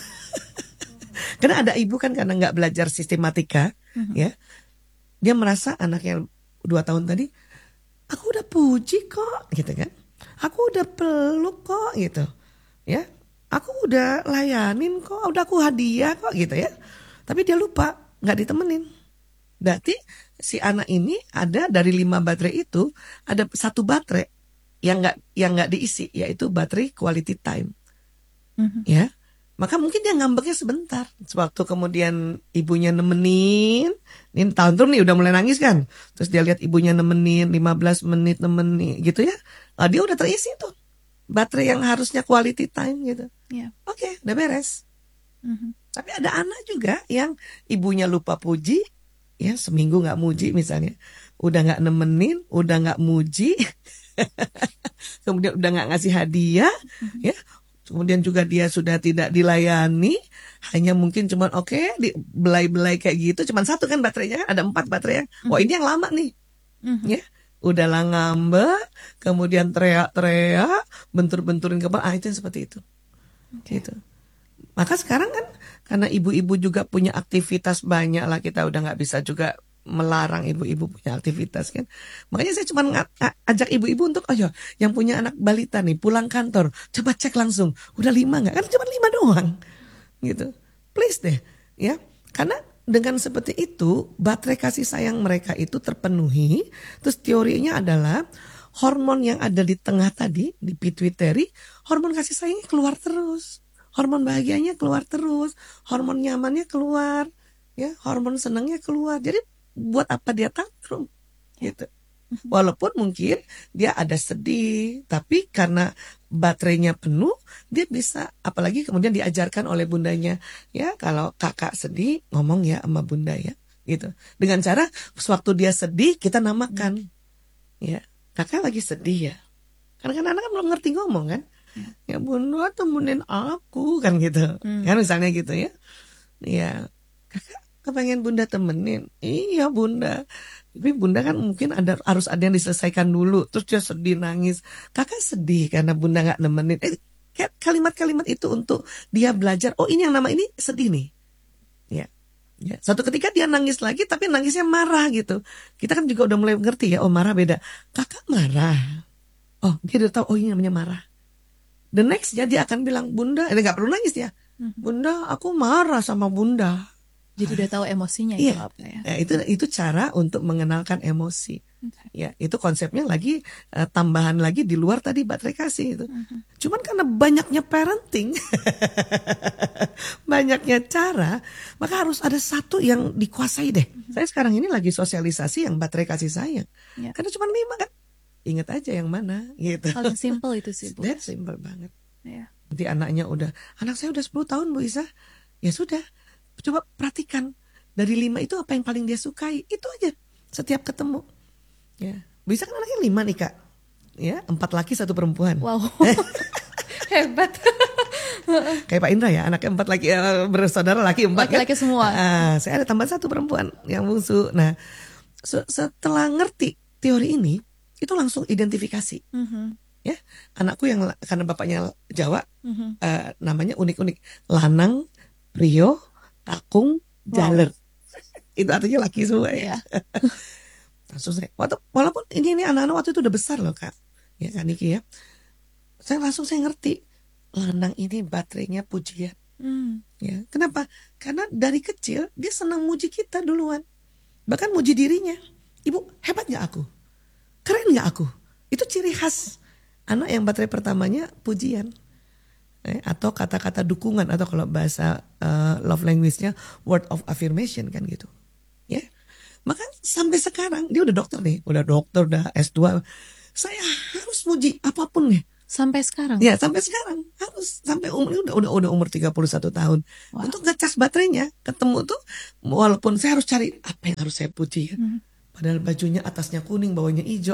Karena ada ibu kan karena nggak belajar sistematika, mm-hmm. ya, dia merasa anaknya dua tahun tadi, aku udah puji kok, gitu kan, aku udah peluk kok, gitu, ya, aku udah layanin kok, udah aku hadiah kok, gitu ya. Tapi dia lupa, nggak ditemenin. Berarti si anak ini ada dari lima baterai itu ada satu baterai yang nggak yang nggak diisi, yaitu baterai quality time, mm-hmm. ya. Maka mungkin dia ngambeknya sebentar. Sewaktu kemudian ibunya nemenin, ini tantrum nih udah mulai nangis kan. Terus dia lihat ibunya nemenin lima belas menit nemenin gitu ya. Nah, dia udah terisi tuh baterai yang harusnya quality time gitu. Yeah. Oke, okay, udah beres. Mm-hmm. Tapi ada anak juga yang ibunya lupa puji, ya seminggu nggak muji misalnya, udah nggak nemenin, udah nggak muji, kemudian udah nggak ngasih hadiah, mm-hmm. ya. Kemudian juga dia sudah tidak dilayani, hanya mungkin cuman oke okay, di belai-belai kayak gitu, cuman satu kan baterainya kan ada empat baterai. Mm-hmm. Wah ini yang lama nih, mm-hmm. ya. Udahlah ngambek, kemudian teriak-teriak, bentur-benturin kepala, ah itu yang seperti itu. Okay. Gitu. Maka sekarang kan karena ibu-ibu juga punya aktivitas banyak lah, kita udah nggak bisa juga melarang ibu-ibu punya aktivitas kan. Makanya saya cuma ajak ibu-ibu untuk oh ya, yang punya anak balita nih pulang kantor coba cek langsung udah lima nggak, kan cuma lima doang gitu. Please deh ya, karena dengan seperti itu baterai kasih sayang mereka itu terpenuhi. Terus teorinya adalah hormon yang ada di tengah tadi di pituitary, hormon kasih sayangnya keluar terus, hormon bahagianya keluar terus, hormon nyamannya keluar, ya hormon senangnya keluar. Jadi buat apa dia tantrum gitu. Walaupun mungkin dia ada sedih, tapi karena baterainya penuh, dia bisa, apalagi kemudian diajarkan oleh bundanya, ya kalau kakak sedih ngomong ya sama bunda ya, gitu. Dengan cara sewaktu dia sedih kita namakan, ya kakak lagi sedih ya. Karena kan anak kan belum ngerti ngomong kan, ya bunda temenin aku kan gitu, hmm. kan misalnya gitu ya, ya kakak kepengen bunda temenin, iya bunda. Tapi bunda kan mungkin ada harus ada yang diselesaikan dulu. Terus dia sedih nangis. Kakak sedih karena bunda nggak nemenin. Eh, kalimat-kalimat itu untuk dia belajar. Oh ini yang nama ini sedih nih. Ya, ya. Suatu ketika dia nangis lagi, tapi nangisnya marah gitu. Kita kan juga udah mulai ngerti ya. Oh marah beda. Kakak marah. Oh dia udah tahu. Oh ini namanya marah. The next ya dia akan bilang bunda. Eh nggak perlu nangis ya. Bunda aku marah sama bunda. Jadi udah tahu emosinya itu iya. apa ya? Ya, itu itu cara untuk mengenalkan emosi. Okay. Ya, itu konsepnya lagi uh, tambahan lagi di luar tadi baterai kasih itu. Uh-huh. Cuman karena banyaknya parenting, banyaknya cara, maka harus ada satu yang dikuasai deh. Uh-huh. Saya sekarang ini lagi sosialisasi yang baterai kasih sayang. Yeah. Karena cuma lima kan. Ingat aja yang mana gitu. Paling simple itu sih, Bu. That's simple banget. Yeah. Nanti anaknya udah, anak saya udah sepuluh tahun Bu Isa. Ya sudah. Coba perhatikan dari lima itu apa yang paling dia sukai, itu aja setiap ketemu. Ya, bisa kan anaknya lima nih Kak, ya empat laki satu perempuan. Wow, hebat. Kayak Pak Indra ya, anaknya empat laki bersaudara laki empat. Laki-laki kan? Semua. Nah, saya ada tambah satu perempuan yang bungsu. Nah, setelah ngerti teori ini, itu langsung identifikasi. Mm-hmm. Ya, anakku yang karena bapaknya Jawa, Mhm. uh, namanya unik-unik. Lanang, Prio, Takung, Jaler. Itu artinya laki semua ya. Langsung saya, waktu, walaupun ini ini anak-anak waktu itu udah besar loh kak, ya kan Niki ya. Saya langsung saya ngerti, lanang ini baterainya pujian. Hmm. Ya, kenapa? Karena dari kecil dia senang muji kita duluan, bahkan muji dirinya. Ibu hebat nggak aku? Keren nggak aku? Itu ciri khas anak yang baterai pertamanya pujian, eh, atau kata-kata dukungan, atau kalau bahasa uh, love language-nya word of affirmation kan gitu. Ya, maka sampai sekarang dia udah dokter nih, udah dokter, udah S dua. Saya harus muji apapun nih. Sampai sekarang? Ya sampai sekarang harus, sampai umur udah udah udah umur tiga puluh satu tahun. Wow. Untuk ngecas baterainya, ketemu tuh walaupun saya harus cari apa yang harus saya puji ya. Hmm. Padahal bajunya atasnya kuning, bawahnya hijau.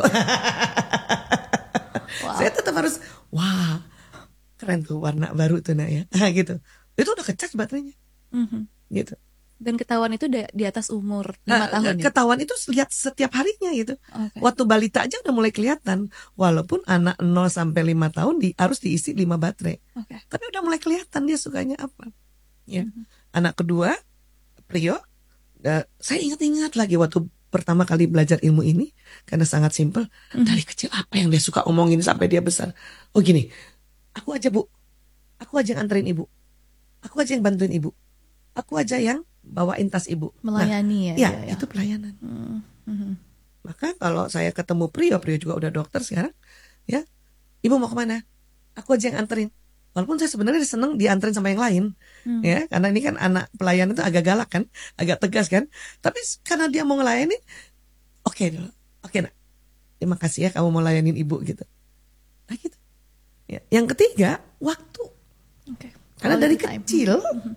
Wow. Saya tetap harus, wah keren tuh warna baru tuh nak ya. gitu. Itu udah ngecas baterainya. Mhm. Gitu. Dan ketahuan itu da- di atas umur lima tahun ya? Ketahuan itu lihat setiap harinya gitu. Okay. Waktu balita aja udah mulai kelihatan. Walaupun anak nol sampai lima tahun di, harus diisi lima baterai. Okay. Tapi udah mulai kelihatan dia sukanya apa. Ya. Mhm. Anak kedua, Prio, uh, saya ingat-ingat lagi waktu pertama kali belajar ilmu ini, karena sangat simpel. Mhm. Dari kecil apa yang dia suka omongin sampai dia besar. Oh gini, aku aja bu, aku aja yang anterin ibu, aku aja yang bantuin ibu, aku aja yang bawain tas ibu. Melayani Nah, ya, ya, ya, ya. itu pelayanan. Mhm. Maka kalau saya ketemu Prio, Prio juga udah dokter sekarang, ya, ibu mau kemana? Aku aja yang anterin. Walaupun saya sebenarnya seneng dianterin sama yang lain, Hmm. ya, karena ini kan anak pelayan itu agak galak kan, agak tegas kan. Tapi karena dia mau ngelayani, oke dulu, oke nak, terima kasih ya kamu mau layanin ibu gitu. Nah gitu. Ya. Yang ketiga, waktu. Okay. Karena Quality dari time. kecil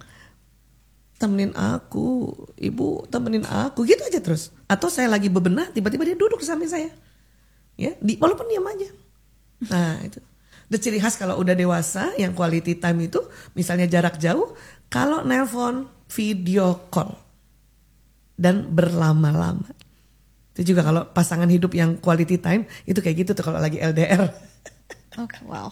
temenin aku, ibu temenin aku, gitu aja terus. Atau saya lagi bebenah, tiba-tiba dia duduk di samping saya, ya, di, walaupun diam aja. Nah itu. The ciri khas kalau udah dewasa, yang quality time itu, misalnya jarak jauh, kalau nelpon video call dan berlama-lama. Itu juga kalau pasangan hidup yang quality time itu kayak gitu tuh kalau lagi L D R. Oke, okay, wow.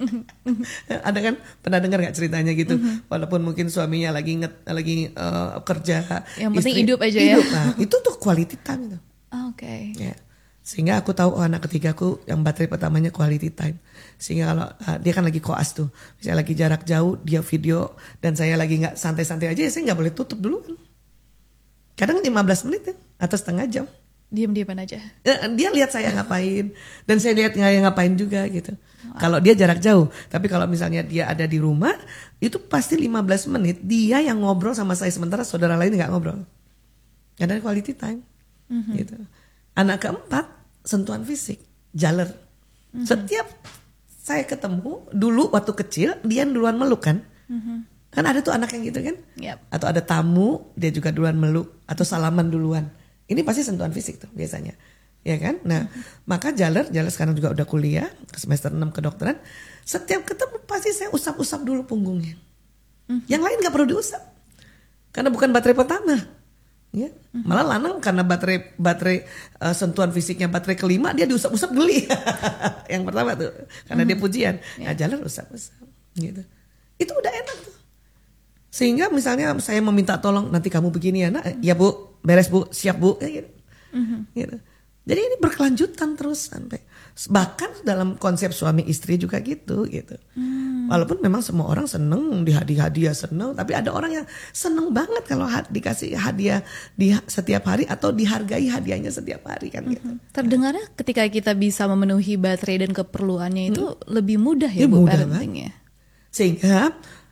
Ada kan pernah dengar nggak ceritanya gitu? Mm-hmm. Walaupun mungkin suaminya lagi nget, lagi uh, kerja, yang penting istri, hidup aja hidup, ya. Nah, itu tuh quality time itu. Oke. Okay. Ya. Sehingga aku tahu oh, anak ketigaku yang baterai pertamanya quality time. Sehingga kalau uh, dia kan lagi koas tuh, saya lagi jarak jauh, dia video dan saya lagi nggak santai-santai aja, ya saya nggak boleh tutup dulu kan. Kadang lima belas menit ya, atau setengah jam. Diam-diaman aja. Dia lihat saya ngapain dan saya lihat saya ngapain juga gitu. Wow. Kalau dia jarak jauh, tapi kalau misalnya dia ada di rumah, itu pasti lima belas menit dia yang ngobrol sama saya sementara saudara lain nggak ngobrol. Ada quality time. Mm-hmm. Gitu. Anak keempat, sentuhan fisik, jaler. Mm-hmm. Setiap saya ketemu dulu waktu kecil, dia duluan meluk kan. Mm-hmm. Kan ada tuh anak yang gitu kan. Yep. Atau ada tamu, dia juga duluan meluk atau salaman duluan. Ini pasti sentuhan fisik tuh biasanya, ya kan? Nah, mm-hmm. maka Jaler, Jaler sekarang juga udah kuliah ke semester enam kedokteran. Setiap ketemu pasti saya usap-usap dulu punggungnya. Mm-hmm. Yang lain nggak perlu diusap, karena bukan baterai pertama, ya. Mm-hmm. Malah lanang karena baterai baterai uh, sentuhan fisiknya baterai kelima dia diusap-usap geli. Yang pertama tuh, karena mm-hmm. dia pujian. Nah, Jaler usap-usap, gitu. Itu udah enak tuh. Sehingga misalnya saya meminta tolong nanti kamu begini ya nak, ya bu. Beres bu, siap bu, kayak gitu. Mm-hmm. gitu. Jadi ini berkelanjutan terus sampai bahkan dalam konsep suami istri juga gitu, gitu. Mm. Walaupun memang semua orang seneng dihadiah-hadiah seneng, tapi ada orang yang seneng banget kalau ha- dikasih hadiah di setiap hari atau dihargai hadiahnya setiap hari kan. Mm-hmm. Gitu. Terdengarnya ketika kita bisa memenuhi baterai dan keperluannya itu mm. lebih mudah ya, ya bu mudah parentingnya. Sehingga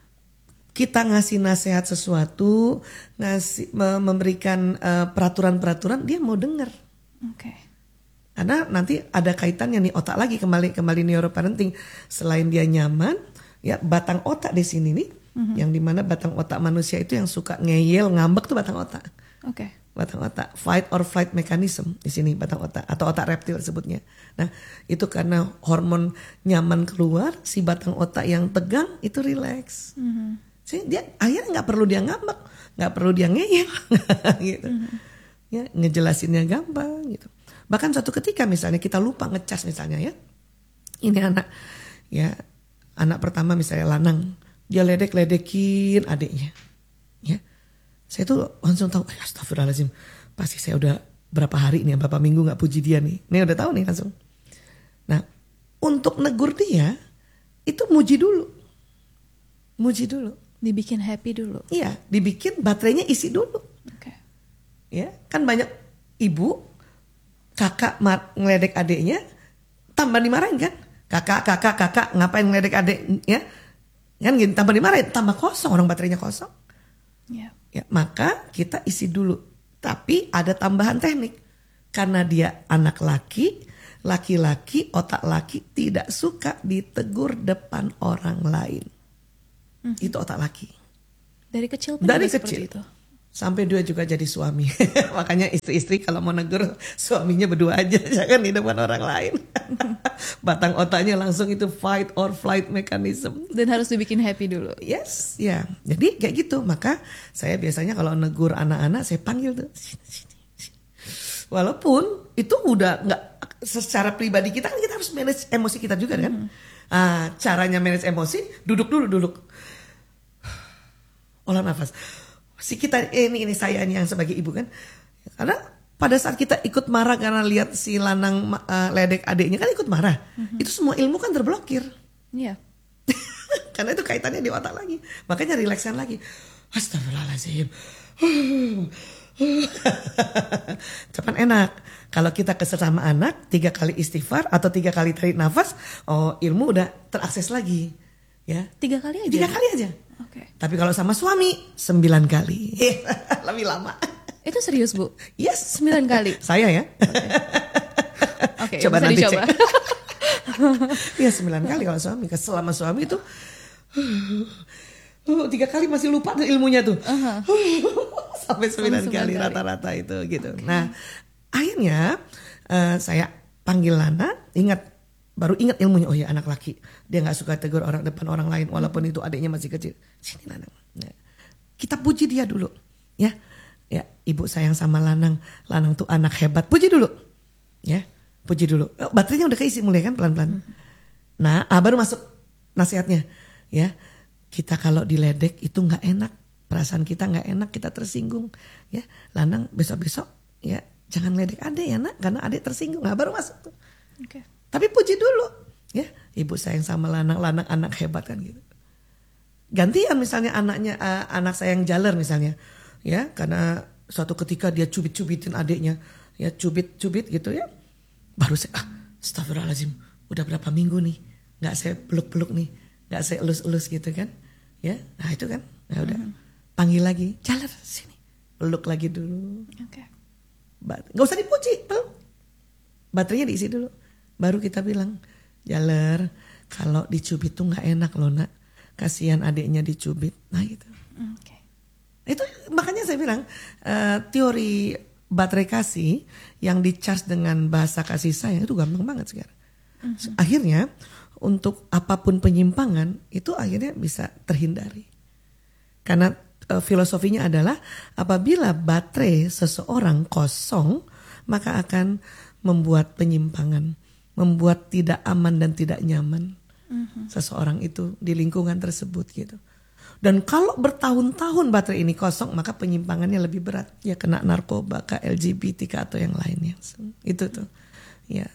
kita ngasih nasihat sesuatu, ngasih memberikan uh, peraturan-peraturan, dia mau dengar. Oke. Okay. Karena nanti ada kaitannya nih otak lagi kembali kembali neuroparenting. Selain dia nyaman, ya batang otak di sini nih, mm-hmm. yang dimana batang otak manusia itu yang suka ngeyel, ngambek tuh batang otak. Oke. Okay. Batang otak, fight or flight mechanism di sini batang otak atau otak reptil sebutnya. Nah itu karena hormon nyaman keluar, si batang otak yang tegang itu relax. Mm-hmm. Dia akhirnya nggak perlu dia ngambek, nggak perlu dia ngeyel, gitu. Mm-hmm. Ya ngejelasinnya gampang, gitu. Bahkan suatu ketika misalnya kita lupa ngecas misalnya ya, Ini anak, ya anak pertama misalnya lanang, dia ledek-ledekin adiknya. Ya, saya tuh langsung tahu, astagfirullahaladzim, pasti saya udah berapa hari nih, berapa minggu nggak puji dia nih. Ini udah tahu nih langsung. Nah, untuk negur dia, itu muji dulu. Muji dulu. Dibikin happy dulu. Iya, dibikin baterainya isi dulu. Okay. Ya, kan banyak ibu, kakak mar- ngeledek adiknya, tambah dimarahin kan? Kakak, kakak, kakak, ngapain ngeledek adik? Ya, kan gini, tambah dimarahin, tambah kosong, orang baterainya kosong. Yeah. Ya, maka kita isi dulu. Tapi ada tambahan teknik. Karena dia anak laki, laki-laki, otak laki tidak suka ditegur depan orang lain. Mm-hmm. Itu otak laki. Dari kecil pun Dari seperti kecil. itu. Sampai dia juga jadi suami. Makanya istri-istri kalau mau negur suaminya berdua aja, jangan di depan orang lain. Batang otaknya langsung itu fight or flight mechanism. Dan harus dibikin happy dulu. Yes, ya. Jadi kayak gitu. Maka saya biasanya kalau negur anak-anak saya panggil tuh. Sini, sini, sini. Walaupun itu udah nggak secara pribadi kita kan kita harus manage emosi kita juga kan. Hmm. Ah, caranya manage emosi, duduk dulu duduk. Olah nafas. Si kita ini ini saya ini yang sebagai ibu kan, karena pada saat kita ikut marah karena lihat si lanang uh, ledek adiknya kan ikut marah, mm-hmm. itu semua ilmu kan terblokir. Iya. Yeah. Karena itu kaitannya di otak lagi, makanya relaxkan lagi. Astagfirullahaladzim. Cepat enak. Kalau kita kesel sama anak, tiga kali istighfar atau tiga kali tarik nafas, oh ilmu udah terakses lagi. Ya, tiga kali aja. Tiga kali aja. Oke. Okay. Tapi kalau sama suami sembilan kali, lebih lama. Itu serius Bu? Yes, sembilan kali. Saya ya. Oke. Okay, coba nanti dicoba. cek. Iya sembilan kali kalau suami. Selama suami itu uh, tiga kali masih lupa tuh ilmunya tuh. Uh-huh. Sampai sembilan kali rata-rata itu gitu. Okay. Nah akhirnya uh, saya panggil Lana, ingat. Baru ingat ilmunya, oh ya anak laki. Dia gak suka tegur orang depan orang lain walaupun itu adiknya masih kecil. Sini Lanang. Nah, kita puji dia dulu. Ya, ya ibu sayang sama Lanang. Lanang tuh anak hebat. Puji dulu. Ya, puji dulu. Oh, baterainya udah keisi mulai kan pelan-pelan. Nah, ah, baru masuk nasihatnya. Ya, kita kalau diledek itu gak enak. Perasaan kita gak enak, kita tersinggung. Ya, Lanang besok-besok ya jangan ledek adik ya nak, karena adik tersinggung. Nah, baru masuk tuh. Oke. Okay. Tapi puji dulu, ya ibu sayang sama Lanang, Lanang anak hebat kan gitu. Gantian misalnya anaknya, uh, anak saya yang jaler misalnya, ya karena suatu ketika dia cubit-cubitin adiknya, ya cubit-cubit gitu ya. Baru saya, ah, astagfirullahaladzim, udah berapa minggu nih, nggak saya peluk-peluk nih, nggak saya elus-elus gitu kan, ya. Nah itu kan, nah udah mm-hmm. panggil lagi, jaler sini, peluk lagi dulu. Oke. Okay. Gak usah dipuji, peluk. Baterainya diisi dulu. Baru kita bilang, Jaler, kalau dicubit tuh nggak enak loh nak, kasihan adiknya dicubit. Nah gitu. Okay. Itu makanya saya bilang uh, teori baterai kasih yang di-charge dengan bahasa kasih sayang itu gampang banget sekarang. Mm-hmm. Akhirnya untuk apapun penyimpangan itu akhirnya bisa terhindari. Karena uh, filosofinya adalah apabila baterai seseorang kosong maka akan membuat penyimpangan. Membuat tidak aman dan tidak nyaman mm-hmm. seseorang itu di lingkungan tersebut gitu. Dan kalau bertahun-tahun baterai ini kosong maka penyimpangannya lebih berat. Ya kena narkoba, ke L G B T K atau yang lainnya. Itu tuh. Ya.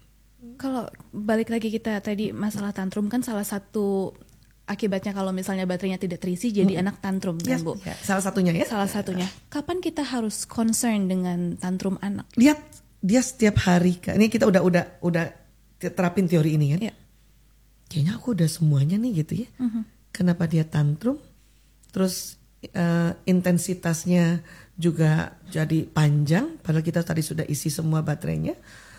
Kalau balik lagi kita tadi masalah tantrum kan salah satu akibatnya kalau misalnya baterainya tidak terisi jadi mm-hmm. anak tantrum kan ya, Bu? Ya, salah satunya ya. Salah satunya. Kapan kita harus concern dengan tantrum anak? Lihat. Dia setiap hari, ini kita udah udah udah terapin teori ini kan? Ya. Kayaknya aku udah semuanya nih gitu ya. Uh-huh. Kenapa dia tantrum? Terus uh, intensitasnya juga jadi panjang, padahal kita tadi sudah isi semua baterainya.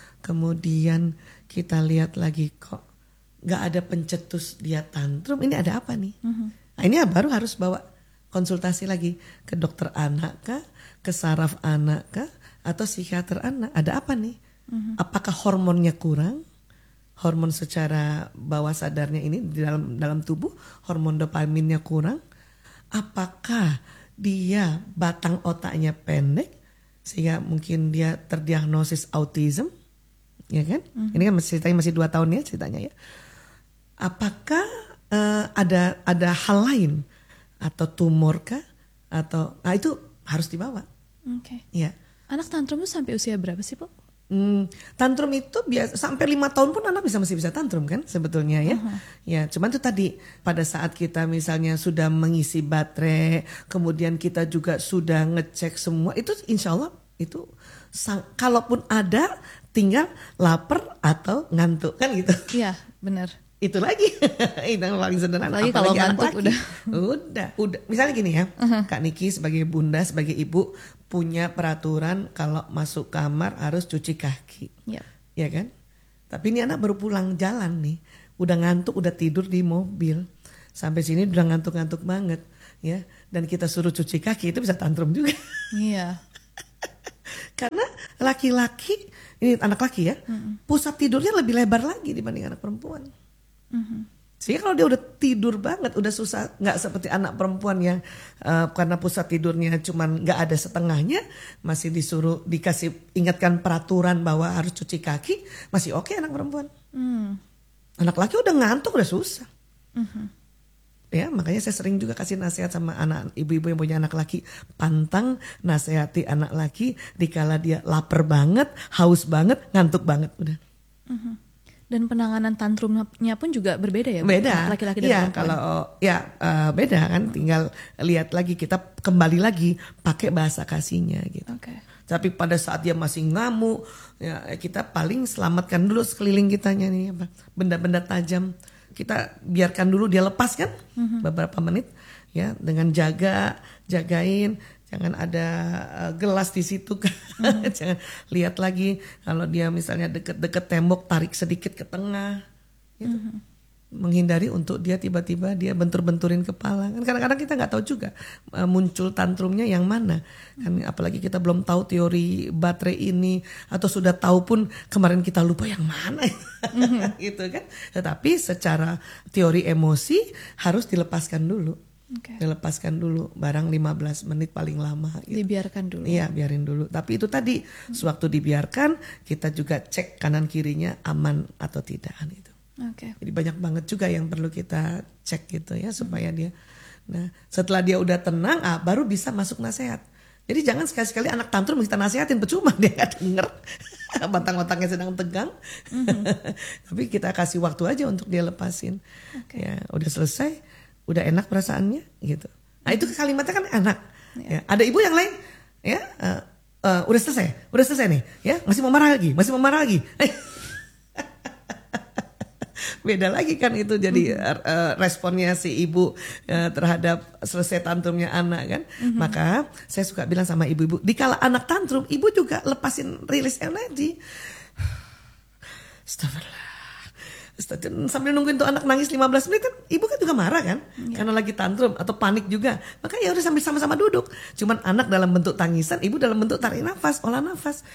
Kemudian kita lihat lagi kok nggak ada pencetus dia tantrum. Ini ada apa nih? Uh-huh. Nah, ini baru harus bawa konsultasi lagi ke dokter anak kah, ke saraf anak kah? Atau psikiater anak, ada apa nih? Mm-hmm. Apakah hormonnya kurang? Hormon secara bawah sadarnya ini di dalam dalam tubuh, hormon dopaminnya kurang? Apakah dia batang otaknya pendek sehingga mungkin dia terdiagnosis autism? ya kan? Mhm. Ini kan masih ceritanya masih dua tahun ya ceritanya ya. Apakah uh, ada ada hal lain atau tumor kah atau nah itu harus dibawa. Oke. Ya. Anak tantrum itu sampai usia berapa sih, Bu? Hmm, tantrum itu biasa sampai lima tahun pun anak bisa masih bisa tantrum kan sebetulnya ya. Uh-huh. Ya, cuman itu tadi pada saat kita misalnya sudah mengisi baterai, kemudian kita juga sudah ngecek semua itu insya Allah itu sang, kalaupun ada tinggal lapar atau ngantuk kan gitu. Iya, benar. Itu lagi itu yang paling sederhana. Lagi kalau ngantuk udah udah udah misalnya gini ya, uh-huh. Kak Niki sebagai bunda sebagai ibu punya peraturan kalau masuk kamar harus cuci kaki, yep. Ya kan? Tapi ini anak baru pulang jalan nih, udah ngantuk udah tidur di mobil sampai sini udah ngantuk-ngantuk banget ya, dan kita suruh cuci kaki itu bisa tantrum juga. Iya. Karena laki-laki ini anak laki ya, uh-uh. pusat tidurnya lebih lebar lagi dibanding anak perempuan. Mm-hmm. Sehingga kalau dia udah tidur banget, udah susah, nggak seperti anak perempuan yang uh, karena pusat tidurnya cuman nggak ada setengahnya, masih disuruh dikasih ingatkan peraturan bahwa harus cuci kaki, masih oke okay anak perempuan. Mm. Anak laki udah ngantuk udah susah. Mm-hmm. Ya makanya saya sering juga kasih nasihat sama anak ibu-ibu yang punya anak laki, pantang nasihati anak laki dikala dia lapar banget, haus banget, ngantuk banget udah. Mm-hmm. Dan penanganan tantrumnya pun juga berbeda ya? Beda. Laki-laki dan ya, perempuan. Kalau ya uh, beda kan, tinggal lihat lagi kita kembali lagi pakai bahasa kasihnya gitu. Okay. Tapi pada saat dia masih ngamuk, ya kita paling selamatkan dulu sekeliling kitanya nih apa benda-benda tajam. Kita biarkan dulu dia lepas kan, mm-hmm. beberapa menit ya dengan jaga, jagain. Jangan ada uh, gelas di situ kan. Mm-hmm. Jangan lihat lagi kalau dia misalnya deket-deket tembok tarik sedikit ke tengah gitu. Mm-hmm. Menghindari untuk dia tiba-tiba dia bentur-benturin kepala. Kan kadang-kadang kita nggak tahu juga uh, muncul tantrumnya yang mana. Kan apalagi kita belum tahu teori baterai ini atau sudah tahu pun kemarin kita lupa yang mana. Mm-hmm. Gitu kan. Tetapi secara teori emosi harus dilepaskan dulu. Okay. Dilepaskan dulu barang lima belas menit paling lama gitu. Dibiarkan dulu. Iya biarin dulu. Tapi itu tadi hmm. sewaktu dibiarkan kita juga cek kanan kirinya aman atau tidak itu. Okay. Jadi banyak banget juga yang perlu kita cek gitu ya supaya hmm. dia. Nah setelah dia udah tenang ah, baru bisa masuk nasihat. Jadi jangan sekali-sekali anak tantrum kita nasihatin percuma dia nggak denger. Batang-batangnya sedang tegang. Hmm. Tapi kita kasih waktu aja untuk dia lepasin. Okay. Ya udah selesai. Udah enak perasaannya gitu. Nah itu kalimatnya kan enak. Ya. Ya, ada ibu yang lain, ya uh, uh, udah selesai, udah selesai nih, ya masih mau marah lagi, masih mau marah lagi. Beda lagi kan itu jadi uh, responnya si ibu uh, terhadap selesai tantrumnya anak kan. Mm-hmm. Maka saya suka bilang sama ibu-ibu, dikala anak tantrum, ibu juga lepasin rilis energi. Astagfirullah. Sambil nungguin tuh anak nangis lima belas menit kan ibu kan juga marah kan ya. Karena lagi tantrum atau panik juga. Maka ya udah sambil sama-sama duduk. Cuman anak dalam bentuk tangisan, ibu dalam bentuk tarik nafas, olah nafas.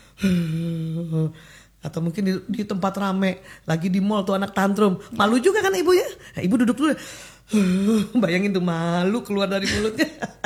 Atau mungkin di, di tempat rame lagi di mall tuh anak tantrum, malu juga kan ibu ya. Nah, ibu duduk dulu. Bayangin tuh malu keluar dari mulutnya.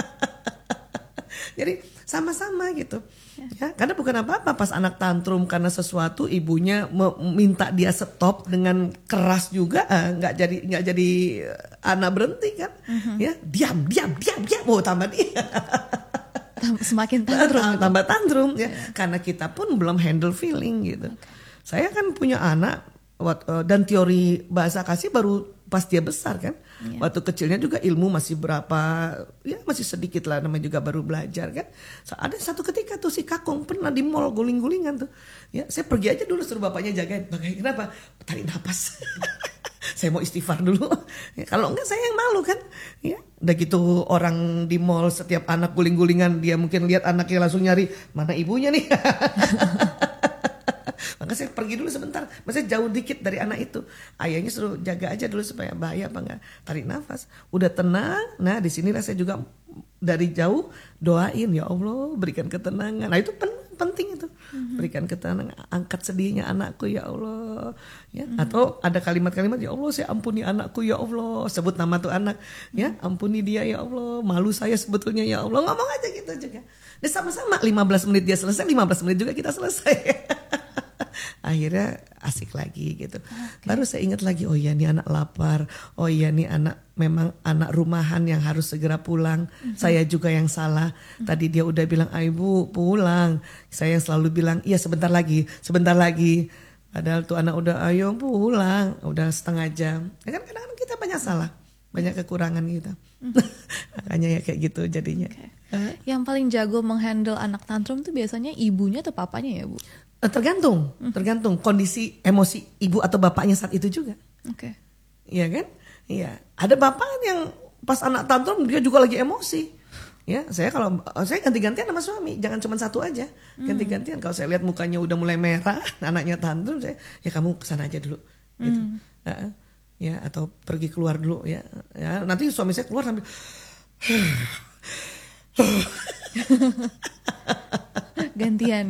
Jadi sama-sama gitu. Ya, karena bukan apa-apa pas anak tantrum karena sesuatu ibunya minta dia stop dengan keras juga nggak eh, jadi nggak jadi anak berhenti kan. Mm-hmm. Ya diam diam diam diam oh tambah dia semakin tantrum tambah tantrum ya. Yeah. Karena kita pun belum handle feeling gitu. Okay. Saya kan punya anak dan teori bahasa kasih baru pas dia besar kan. Yeah. Waktu kecilnya juga ilmu masih berapa, ya masih sedikit lah, namanya juga baru belajar kan. Ada satu ketika tuh si Kakung pernah di mall guling-gulingan tuh. Ya, saya pergi aja dulu suruh bapaknya jagain. Bagaimana kenapa? Tarik napas. Saya mau istighfar dulu. Ya, kalau enggak saya yang malu kan. Ya, udah gitu orang di mall setiap anak guling-gulingan dia mungkin lihat anaknya langsung nyari mana ibunya nih. Maka saya pergi dulu sebentar, maksudnya jauh dikit dari anak itu. Ayahnya suruh jaga aja dulu supaya bahaya apa enggak. Tarik nafas, udah tenang. Nah di sini saya juga dari jauh doain ya Allah berikan ketenangan. Nah itu pen- penting itu, mm-hmm. berikan ketenangan. Angkat sedihnya anakku ya Allah. Ya mm-hmm. atau ada kalimat-kalimat ya Allah saya ampuni anakku ya Allah. Sebut nama tuh anak, mm-hmm. ya ampuni dia ya Allah. Malu saya sebetulnya ya Allah. Ngomong aja gitu juga. Dan sama-sama lima belas menit dia selesai, lima belas menit juga kita selesai. akhirnya asik lagi gitu. Okay. Baru saya ingat lagi, oh iya nih anak lapar, oh iya nih anak memang anak rumahan yang harus segera pulang. Mm-hmm. Saya juga yang salah. Mm-hmm. Tadi dia udah bilang, "Ayo Bu, pulang." Saya yang selalu bilang, "Iya sebentar lagi, sebentar lagi." Padahal tuh anak udah, "Ayo pulang." Udah setengah jam. Ya kan kadang-kadang kita banyak salah, banyak kekurangan kita. Mm-hmm. Makanya ya kayak gitu jadinya. Okay. Uh. Yang paling jago menghandle anak tantrum tuh biasanya ibunya atau papanya ya Bu? Tergantung, tergantung kondisi emosi ibu atau bapaknya saat itu juga. Oke. Okay. Iya kan? Iya. Ada bapak yang pas anak tantrum dia juga lagi emosi. Ya, saya kalau saya ganti-gantian sama suami, jangan cuma satu aja. Ganti-gantian. Kalau saya lihat mukanya udah mulai merah, anaknya tantrum, saya ya kamu kesana aja dulu. Gitu. Mm. Nah, ya atau pergi keluar dulu ya. Ya, nanti suami saya keluar sambil gantian.